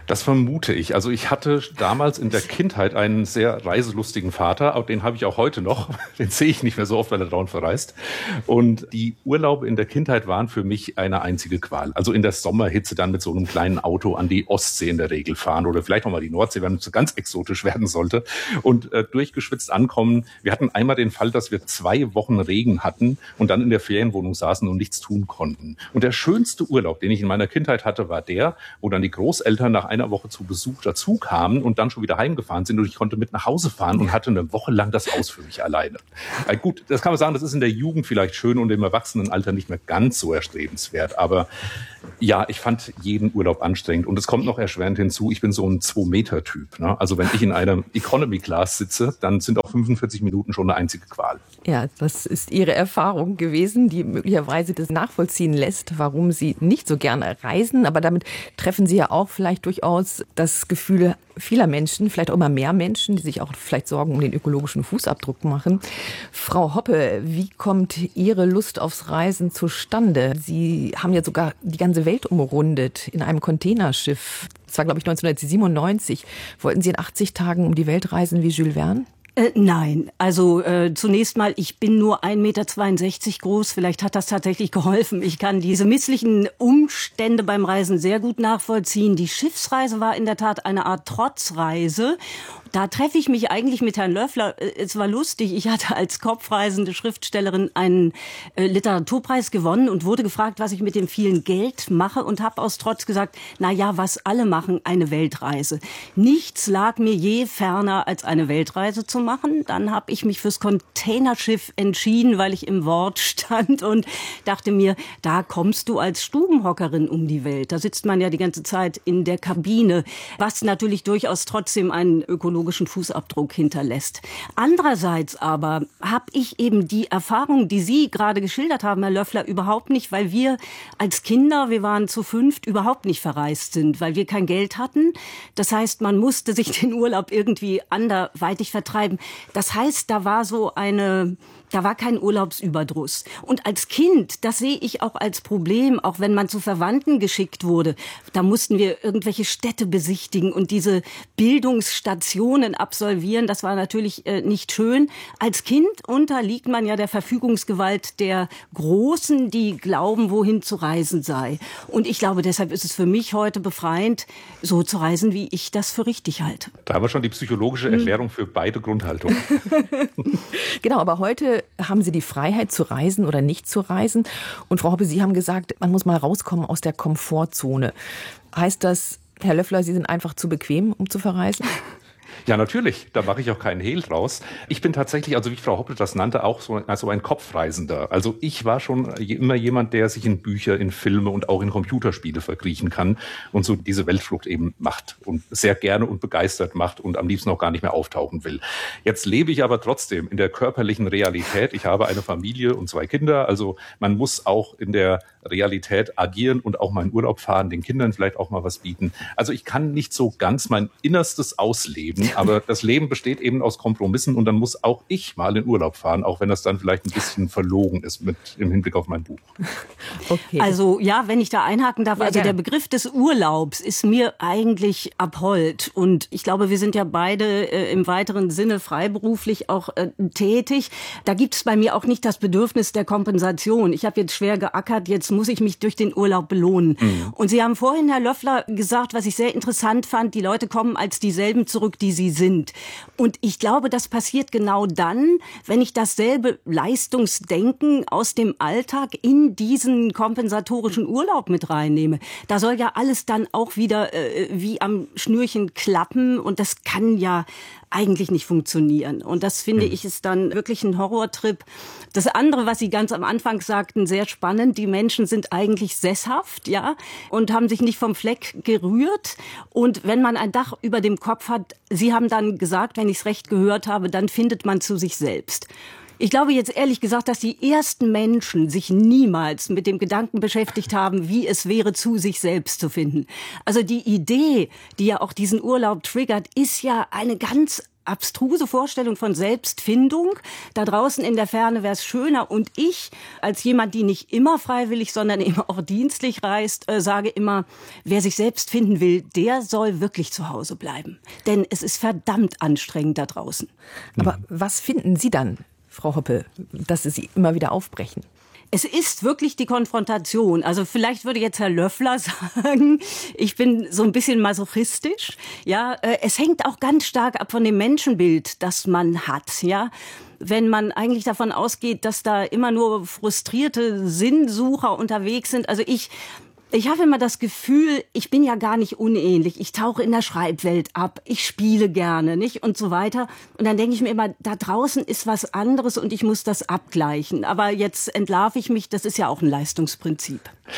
Das vermute ich. Also ich hatte damals in der Kindheit einen sehr reiselustigen Vater, den habe ich auch heute noch. Den sehe ich nicht mehr so oft, weil er dauernd verreist. Und die Urlaube in der Kindheit waren für mich eine einzige Qual. Also in der Sommerhitze dann mit so einem kleinen Auto an die Ostsee in der Regel fahren oder vielleicht noch mal die Nordsee, wenn es so ganz exotisch werden sollte. Und durchgeschwitzt ankommen. Wir hatten einmal den Fall, dass wir 2 Wochen Regen hatten und dann in der Ferienwohnung saßen und nichts tun konnten. Und der schönste Urlaub, den ich in meiner Kindheit hatte, war der, wo dann die Großeltern nach einer Woche zu Besuch dazu kamen und dann schon wieder heimgefahren sind und ich konnte mit nach Hause fahren und hatte eine Woche lang das Haus für mich alleine. Gut, das kann man sagen, das ist in der Jugend vielleicht schön und im Erwachsenenalter nicht mehr ganz so erstrebenswert, aber ja, ich fand jeden Urlaub anstrengend und es kommt noch erschwerend hinzu, ich bin so ein 2-Meter-Typ. Ne? Also wenn ich in einer Economy-Class sitze, dann sind auch 45 Minuten schon eine einzige Qual. Ja, das ist Ihre Erfahrung gewesen, die möglicherweise das nachvollziehen lässt, warum Sie nicht so gerne reisen. Aber damit treffen Sie ja auch vielleicht durchaus das Gefühl vieler Menschen, vielleicht auch immer mehr Menschen, die sich auch vielleicht Sorgen um den ökologischen Fußabdruck machen. Frau Hoppe, wie kommt Ihre Lust aufs Reisen zustande? Sie haben ja sogar die ganze Welt umrundet in einem Containerschiff. Das war, glaube ich, 1997. Wollten Sie in 80 Tagen um die Welt reisen wie Jules Verne? Nein, also zunächst mal, ich bin nur 1,62 Meter groß, vielleicht hat das tatsächlich geholfen. Ich kann diese misslichen Umstände beim Reisen sehr gut nachvollziehen. Die Schiffsreise war in der Tat eine Art Trotzreise. Da treffe ich mich eigentlich mit Herrn Löffler. Es war lustig, ich hatte als kopfreisende Schriftstellerin einen Literaturpreis gewonnen und wurde gefragt, was ich mit dem vielen Geld mache und habe aus Trotz gesagt, na ja, was alle machen, eine Weltreise. Nichts lag mir je ferner, als eine Weltreise zu machen. Dann habe ich mich fürs Containerschiff entschieden, weil ich im Wort stand und dachte mir, da kommst du als Stubenhockerin um die Welt. Da sitzt man ja die ganze Zeit in der Kabine, was natürlich durchaus trotzdem einen ökologischen Fußabdruck hinterlässt. Andererseits aber habe ich eben die Erfahrung, die Sie gerade geschildert haben, Herr Löffler, überhaupt nicht, weil wir als Kinder, wir waren zu 5, überhaupt nicht verreist sind, weil wir kein Geld hatten. Das heißt, man musste sich den Urlaub irgendwie anderweitig vertreiben. Das heißt, da war kein Urlaubsüberdruss. Und als Kind, das sehe ich auch als Problem, auch wenn man zu Verwandten geschickt wurde, da mussten wir irgendwelche Städte besichtigen und diese Bildungsstationen absolvieren. Das war natürlich nicht schön. Als Kind unterliegt man ja der Verfügungsgewalt der Großen, die glauben, wohin zu reisen sei. Und ich glaube, deshalb ist es für mich heute befreiend, so zu reisen, wie ich das für richtig halte. Da haben wir schon die psychologische Erklärung für beide Grundhaltungen. Genau, aber heute haben Sie die Freiheit zu reisen oder nicht zu reisen. Und Frau Hoppe, Sie haben gesagt, man muss mal rauskommen aus der Komfortzone. Heißt das, Herr Löffler, Sie sind einfach zu bequem, um zu verreisen? Ja, natürlich. Da mache ich auch keinen Hehl draus. Ich bin tatsächlich, also wie Frau Hoppe das nannte, auch so ein Kopfreisender. Also ich war schon immer jemand, der sich in Bücher, in Filme und auch in Computerspiele verkriechen kann und so diese Weltflucht eben macht und sehr gerne und begeistert macht und am liebsten auch gar nicht mehr auftauchen will. Jetzt lebe ich aber trotzdem in der körperlichen Realität. Ich habe eine Familie und 2 Kinder. Also man muss auch in der Realität agieren und auch mal in Urlaub fahren, den Kindern vielleicht auch mal was bieten. Also ich kann nicht so ganz mein Innerstes ausleben, aber das Leben besteht eben aus Kompromissen und dann muss auch ich mal in Urlaub fahren, auch wenn das dann vielleicht ein bisschen verlogen ist im Hinblick auf mein Buch. Okay. Also ja, wenn ich da einhaken darf, also der Begriff des Urlaubs ist mir eigentlich abhold und ich glaube, wir sind ja beide im weiteren Sinne freiberuflich auch tätig. Da gibt es bei mir auch nicht das Bedürfnis der Kompensation. Ich habe jetzt schwer geackert, jetzt muss ich mich durch den Urlaub belohnen. Mhm. Und Sie haben vorhin, Herr Löffler, gesagt, was ich sehr interessant fand, die Leute kommen als dieselben zurück, die sie sind. Und ich glaube, das passiert genau dann, wenn ich dasselbe Leistungsdenken aus dem Alltag in diesen kompensatorischen Urlaub mit reinnehme. Da soll ja alles dann auch wieder wie am Schnürchen klappen und das kann ja eigentlich nicht funktionieren. Und das finde ich ist dann wirklich ein Horrortrip. Das andere, was Sie ganz am Anfang sagten, sehr spannend. Die Menschen sind eigentlich sesshaft, ja, und haben sich nicht vom Fleck gerührt. Und wenn man ein Dach über dem Kopf hat, Sie haben dann gesagt, wenn ich es recht gehört habe, dann findet man zu sich selbst. Ich glaube jetzt ehrlich gesagt, dass die ersten Menschen sich niemals mit dem Gedanken beschäftigt haben, wie es wäre, zu sich selbst zu finden. Also die Idee, die ja auch diesen Urlaub triggert, ist ja eine ganz abstruse Vorstellung von Selbstfindung. Da draußen in der Ferne wäre es schöner. Und ich, als jemand, die nicht immer freiwillig, sondern eben auch dienstlich reist, sage immer, wer sich selbst finden will, der soll wirklich zu Hause bleiben. Denn es ist verdammt anstrengend da draußen. Aber was finden Sie dann, Frau Hoppe, dass Sie immer wieder aufbrechen? Es ist wirklich die Konfrontation. Also vielleicht würde jetzt Herr Löffler sagen, ich bin so ein bisschen masochistisch. Ja, es hängt auch ganz stark ab von dem Menschenbild, das man hat. Ja, wenn man eigentlich davon ausgeht, dass da immer nur frustrierte Sinnsucher unterwegs sind. Also ich habe immer das Gefühl, ich bin ja gar nicht unähnlich. Ich tauche in der Schreibwelt ab, ich spiele gerne, nicht? Und so weiter. Und dann denke ich mir immer, da draußen ist was anderes und ich muss das abgleichen. Aber jetzt entlarve ich mich, das ist ja auch ein Leistungsprinzip.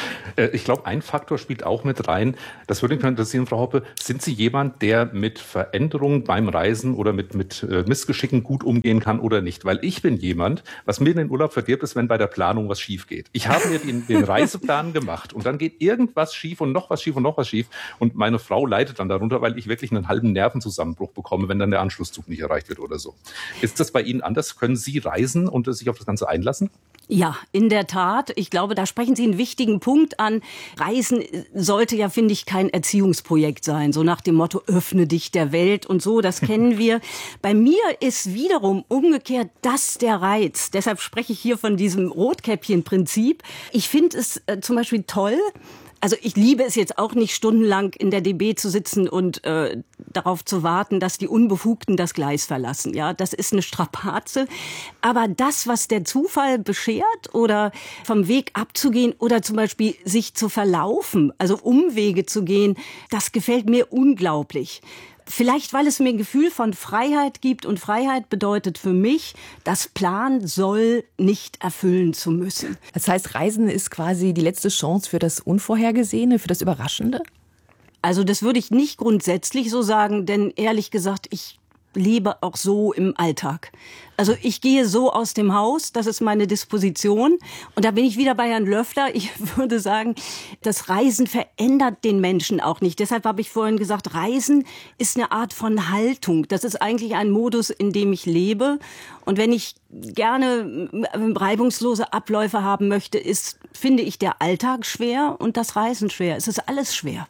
Ich glaube, ein Faktor spielt auch mit rein. Das würde mich interessieren, Frau Hoppe. Sind Sie jemand, der mit Veränderungen beim Reisen oder mit Missgeschicken gut umgehen kann oder nicht? Weil ich bin jemand, was mir den Urlaub verdirbt, ist, wenn bei der Planung was schief geht. Ich habe mir den Reiseplan gemacht und dann geht irgendwas schief und noch was schief und noch was schief. Und meine Frau leidet dann darunter, weil ich wirklich einen halben Nervenzusammenbruch bekomme, wenn dann der Anschlusszug nicht erreicht wird oder so. Ist das bei Ihnen anders? Können Sie reisen und sich auf das Ganze einlassen? Ja, in der Tat. Ich glaube, da sprechen Sie einen wichtigen Punkt an. Reisen sollte ja, finde ich, kein Erziehungsprojekt sein. So nach dem Motto, öffne dich der Welt und so, das kennen wir. Bei mir ist wiederum umgekehrt das der Reiz. Deshalb spreche ich hier von diesem Rotkäppchen-Prinzip. Ich finde es zum Beispiel toll. Also ich liebe es jetzt auch nicht, stundenlang in der DB zu sitzen und darauf zu warten, dass die Unbefugten das Gleis verlassen. Ja, das ist eine Strapaze. Aber das, was der Zufall beschert oder vom Weg abzugehen oder zum Beispiel sich zu verlaufen, also Umwege zu gehen, das gefällt mir unglaublich. Vielleicht, weil es mir ein Gefühl von Freiheit gibt und Freiheit bedeutet für mich, das Plan soll nicht erfüllen zu müssen. Das heißt, Reisen ist quasi die letzte Chance für das Unvorhergesehene, für das Überraschende? Also das würde ich nicht grundsätzlich so sagen, denn ehrlich gesagt, ich lebe auch so im Alltag. Also ich gehe so aus dem Haus, das ist meine Disposition. Und da bin ich wieder bei Herrn Löffler. Ich würde sagen, das Reisen verändert den Menschen auch nicht. Deshalb habe ich vorhin gesagt, Reisen ist eine Art von Haltung. Das ist eigentlich ein Modus, in dem ich lebe. Und wenn ich gerne reibungslose Abläufe haben möchte, finde ich der Alltag schwer und das Reisen schwer. Es ist alles schwer.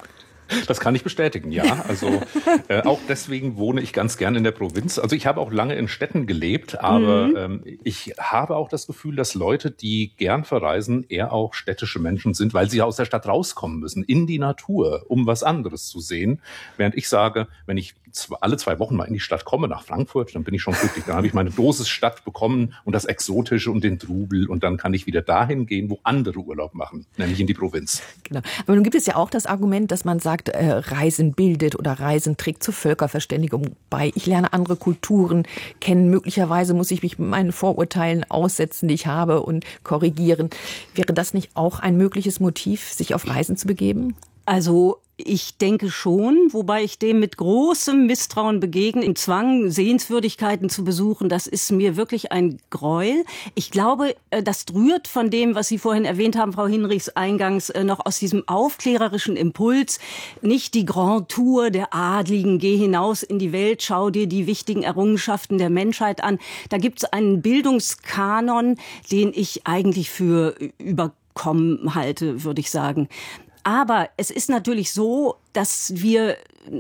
Das kann ich bestätigen, ja. Also auch deswegen wohne ich ganz gern in der Provinz. Also ich habe auch lange in Städten gelebt, aber ich habe auch das Gefühl, dass Leute, die gern verreisen, eher auch städtische Menschen sind, weil sie aus der Stadt rauskommen müssen, in die Natur, um was anderes zu sehen. Während ich sage, wenn ich alle 2 Wochen mal in die Stadt komme, nach Frankfurt, dann bin ich schon glücklich. Dann habe ich meine Dosis Stadt bekommen und das Exotische und den Trubel. Und dann kann ich wieder dahin gehen, wo andere Urlaub machen, nämlich in die Provinz. Genau. Aber nun gibt es ja auch das Argument, dass man sagt, Reisen bildet oder Reisen trägt zur Völkerverständigung bei. Ich lerne andere Kulturen kennen. Möglicherweise muss ich mich mit meinen Vorurteilen aussetzen, die ich habe, und korrigieren. Wäre das nicht auch ein mögliches Motiv, sich auf Reisen zu begeben? Also ich denke schon, wobei ich dem mit großem Misstrauen begegne. Im Zwang, Sehenswürdigkeiten zu besuchen, das ist mir wirklich ein Gräuel. Ich glaube, das rührt von dem, was Sie vorhin erwähnt haben, Frau Hinrichs, eingangs noch aus diesem aufklärerischen Impuls. Nicht die Grand Tour der Adligen, geh hinaus in die Welt, schau dir die wichtigen Errungenschaften der Menschheit an. Da gibt es einen Bildungskanon, den ich eigentlich für überkommen halte, würde ich sagen. Aber es ist natürlich so, dass wir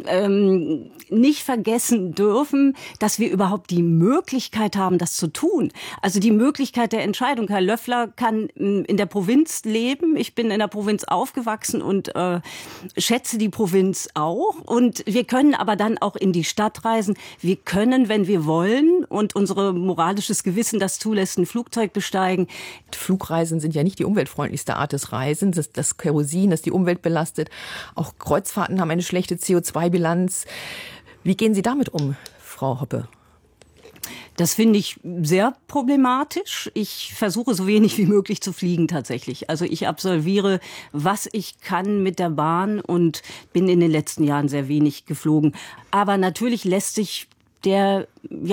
nicht vergessen dürfen, dass wir überhaupt die Möglichkeit haben, das zu tun. Also die Möglichkeit der Entscheidung. Herr Löffler kann in der Provinz leben. Ich bin in der Provinz aufgewachsen und schätze die Provinz auch. Und wir können aber dann auch in die Stadt reisen. Wir können, wenn wir wollen und unser moralisches Gewissen das zulässt, ein Flugzeug besteigen. Flugreisen sind ja nicht die umweltfreundlichste Art des Reisens. Das Kerosin, das die Umwelt belastet. Auch Kreuzfahrten haben eine schlechte CO2-Bilanz. Wie gehen Sie damit um, Frau Hoppe? Das finde ich sehr problematisch. Ich versuche so wenig wie möglich zu fliegen tatsächlich. Also ich absolviere, was ich kann mit der Bahn und bin in den letzten Jahren sehr wenig geflogen. Aber natürlich lässt sich der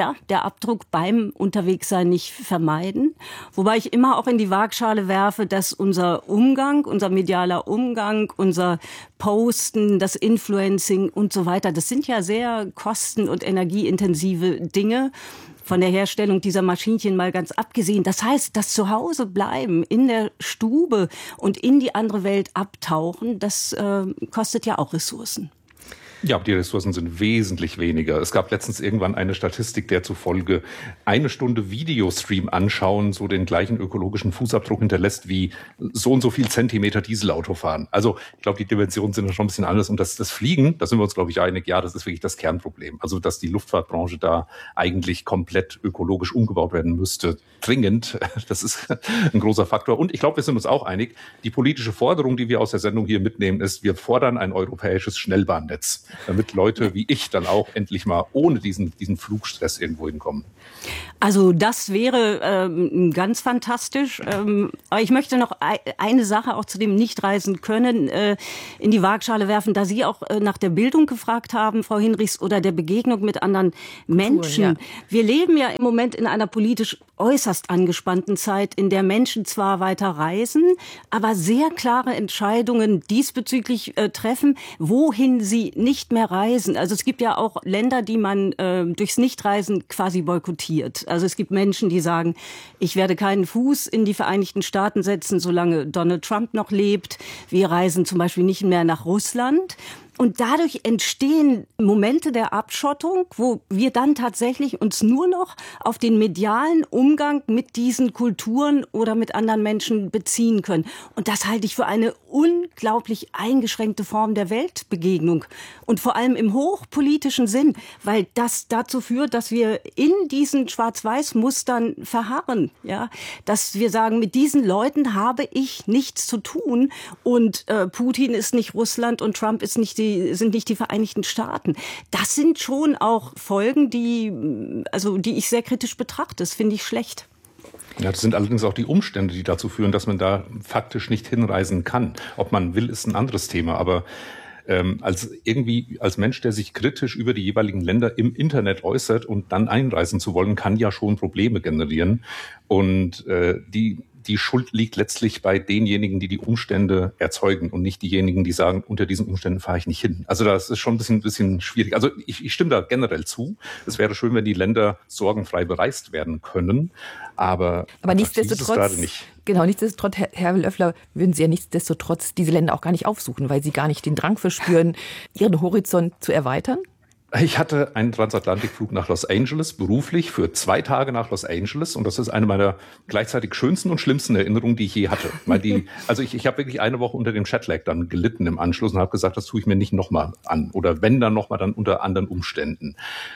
Abdruck beim Unterwegssein nicht vermeiden. Wobei ich immer auch in die Waagschale werfe, dass unser Umgang, unser medialer Umgang, unser Posten, das Influencing und so weiter, das sind ja sehr kosten- und energieintensive Dinge. Von der Herstellung dieser Maschinchen mal ganz abgesehen. Das heißt, das Zuhausebleiben in der Stube und in die andere Welt abtauchen, das kostet ja auch Ressourcen. Ja, aber die Ressourcen sind wesentlich weniger. Es gab letztens irgendwann eine Statistik, der zufolge 1 Stunde Videostream anschauen so den gleichen ökologischen Fußabdruck hinterlässt wie so und so viel Zentimeter Dieselauto fahren. Also ich glaube, die Dimensionen sind schon ein bisschen anders. Und das Fliegen, da sind wir uns, glaube ich, einig, ja, das ist wirklich das Kernproblem. Also dass die Luftfahrtbranche da eigentlich komplett ökologisch umgebaut werden müsste, dringend, das ist ein großer Faktor. Und ich glaube, wir sind uns auch einig, die politische Forderung, die wir aus der Sendung hier mitnehmen, ist, wir fordern ein europäisches Schnellbahnnetz, damit Leute wie ich dann auch endlich mal ohne diesen Flugstress irgendwo hinkommen. Also das wäre ganz fantastisch. Aber ich möchte noch eine Sache auch zu dem Nicht-Reisen können in die Waagschale werfen, da Sie auch nach der Bildung gefragt haben, Frau Hinrichs, oder der Begegnung mit anderen Menschen. Ja. Wir leben ja im Moment in einer politisch äußerst angespannten Zeit, in der Menschen zwar weiter reisen, aber sehr klare Entscheidungen diesbezüglich treffen, wohin sie nicht mehr reisen. Also es gibt ja auch Länder, die man durchs Nichtreisen quasi boykottiert. Also es gibt Menschen, die sagen, ich werde keinen Fuß in die Vereinigten Staaten setzen, solange Donald Trump noch lebt. Wir reisen zum Beispiel nicht mehr nach Russland. Und dadurch entstehen Momente der Abschottung, wo wir dann tatsächlich uns nur noch auf den medialen Umgang mit diesen Kulturen oder mit anderen Menschen beziehen können. Und das halte ich für eine unglaublich eingeschränkte Form der Weltbegegnung. Und vor allem im hochpolitischen Sinn, weil das dazu führt, dass wir in diesen Schwarz-Weiß-Mustern verharren. Ja? Dass wir sagen, mit diesen Leuten habe ich nichts zu tun. Und Putin ist nicht Russland und Trump ist sind nicht die Vereinigten Staaten. Das sind schon auch Folgen, die ich sehr kritisch betrachte. Das finde ich schlecht. Ja, das sind allerdings auch die Umstände, die dazu führen, dass man da faktisch nicht hinreisen kann. Ob man will, ist ein anderes Thema. Aber als Mensch, der sich kritisch über die jeweiligen Länder im Internet äußert und dann einreisen zu wollen, kann ja schon Probleme generieren. Und die Schuld liegt letztlich bei denjenigen, die die Umstände erzeugen und nicht diejenigen, die sagen, unter diesen Umständen fahre ich nicht hin. Also das ist schon ein bisschen schwierig. Also ich stimme da generell zu. Es wäre schön, wenn die Länder sorgenfrei bereist werden können, aber nichtsdestotrotz, gerade nicht. Genau, nichtsdestotrotz, Herr Löffler, würden Sie ja nichtsdestotrotz diese Länder auch gar nicht aufsuchen, weil Sie gar nicht den Drang verspüren, Ihren Horizont zu erweitern? Ich hatte einen Transatlantikflug nach Los Angeles, beruflich, für 2 Tage nach Los Angeles. Und das ist eine meiner gleichzeitig schönsten und schlimmsten Erinnerungen, die ich je hatte. Weil ich habe wirklich eine Woche unter dem Jetlag dann gelitten im Anschluss und habe gesagt, das tue ich mir nicht nochmal an. Oder wenn dann nochmal, dann unter anderen Umständen.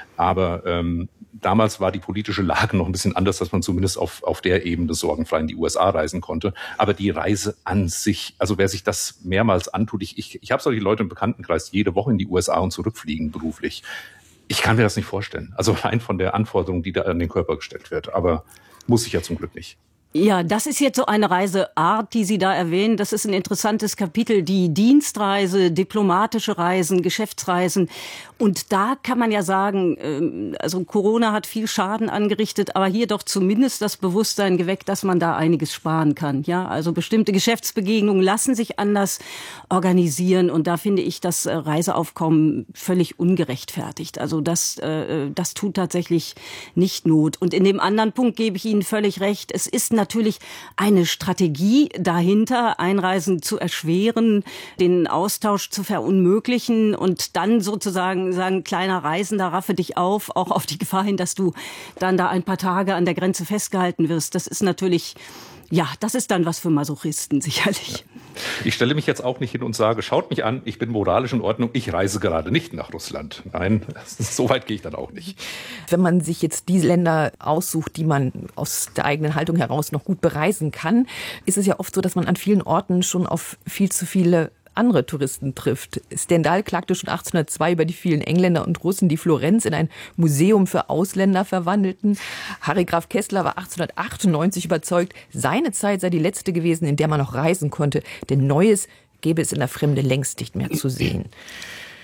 Aber damals war die politische Lage noch ein bisschen anders, dass man zumindest auf der Ebene sorgenfrei in die USA reisen konnte. Aber die Reise an sich, also wer sich das mehrmals antut, ich habe solche Leute im Bekanntenkreis, die jede Woche in die USA und zurückfliegen beruflich. Ich kann mir das nicht vorstellen. Also rein von der Anforderung, die da an den Körper gestellt wird. Aber muss ich ja zum Glück nicht. Ja, das ist jetzt so eine Reiseart, die Sie da erwähnen. Das ist ein interessantes Kapitel, die Dienstreise, diplomatische Reisen, Geschäftsreisen. Und da kann man ja sagen, also Corona hat viel Schaden angerichtet, aber hier doch zumindest das Bewusstsein geweckt, dass man da einiges sparen kann. Ja, also bestimmte Geschäftsbegegnungen lassen sich anders organisieren und da finde ich das Reiseaufkommen völlig ungerechtfertigt. Also das tut tatsächlich nicht Not. Und in dem anderen Punkt gebe ich Ihnen völlig recht. Es ist natürlich eine Strategie dahinter, Einreisen zu erschweren, den Austausch zu verunmöglichen und dann sozusagen sagen, kleiner Reisender, raffe dich auf, auch auf die Gefahr hin, dass du dann da ein paar Tage an der Grenze festgehalten wirst. Das ist natürlich, ja, das ist dann was für Masochisten sicherlich. Ich stelle mich jetzt auch nicht hin und sage, schaut mich an, ich bin moralisch in Ordnung, ich reise gerade nicht nach Russland. Nein, so weit gehe ich dann auch nicht. Wenn man sich jetzt diese Länder aussucht, die man aus der eigenen Haltung heraus noch gut bereisen kann, ist es ja oft so, dass man an vielen Orten schon auf viel zu viele andere Touristen trifft. Stendhal klagte schon 1802 über die vielen Engländer und Russen, die Florenz in ein Museum für Ausländer verwandelten. Harry Graf Kessler war 1898 überzeugt, seine Zeit sei die letzte gewesen, in der man noch reisen konnte, denn Neues gäbe es in der Fremde längst nicht mehr zu sehen.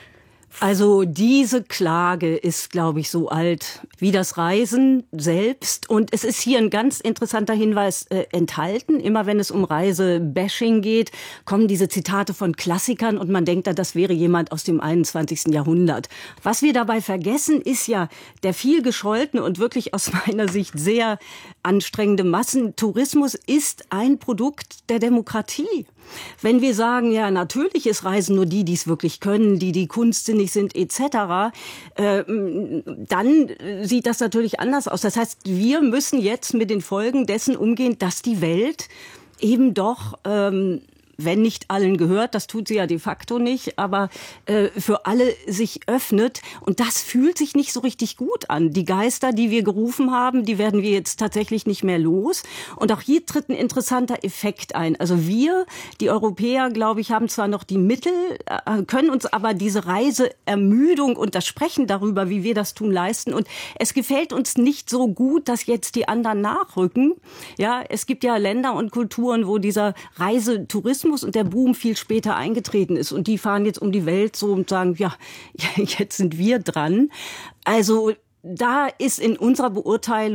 Also diese Klage ist, glaube ich, so alt wie das Reisen selbst. Und es ist hier ein ganz interessanter Hinweis enthalten. Immer wenn es um Reisebashing geht, kommen diese Zitate von Klassikern und man denkt da, das wäre jemand aus dem 21. Jahrhundert. Was wir dabei vergessen, ist ja der viel gescholtene und wirklich aus meiner Sicht sehr anstrengende Massentourismus ist ein Produkt der Demokratie. Wenn wir sagen, ja, natürlich ist Reisen nur die es wirklich können, die kunstsinnig sind etc., dann sieht das natürlich anders aus. Das heißt, wir müssen jetzt mit den Folgen dessen umgehen, dass die Welt eben doch, wenn nicht allen gehört, das tut sie ja de facto nicht, aber für alle sich öffnet. Und das fühlt sich nicht so richtig gut an. Die Geister, die wir gerufen haben, die werden wir jetzt tatsächlich nicht mehr los. Und auch hier tritt ein interessanter Effekt ein. Also wir, die Europäer, glaube ich, haben zwar noch die Mittel, können uns aber diese Reiseermüdung und das Sprechen darüber, wie wir das tun, leisten. Und es gefällt uns nicht so gut, dass jetzt die anderen nachrücken. Ja, es gibt ja Länder und Kulturen, wo dieser Reisetourismus und der Boom viel später eingetreten ist. Und die fahren jetzt um die Welt so und sagen, ja, jetzt sind wir dran. Also da ist in unserer Beurteilung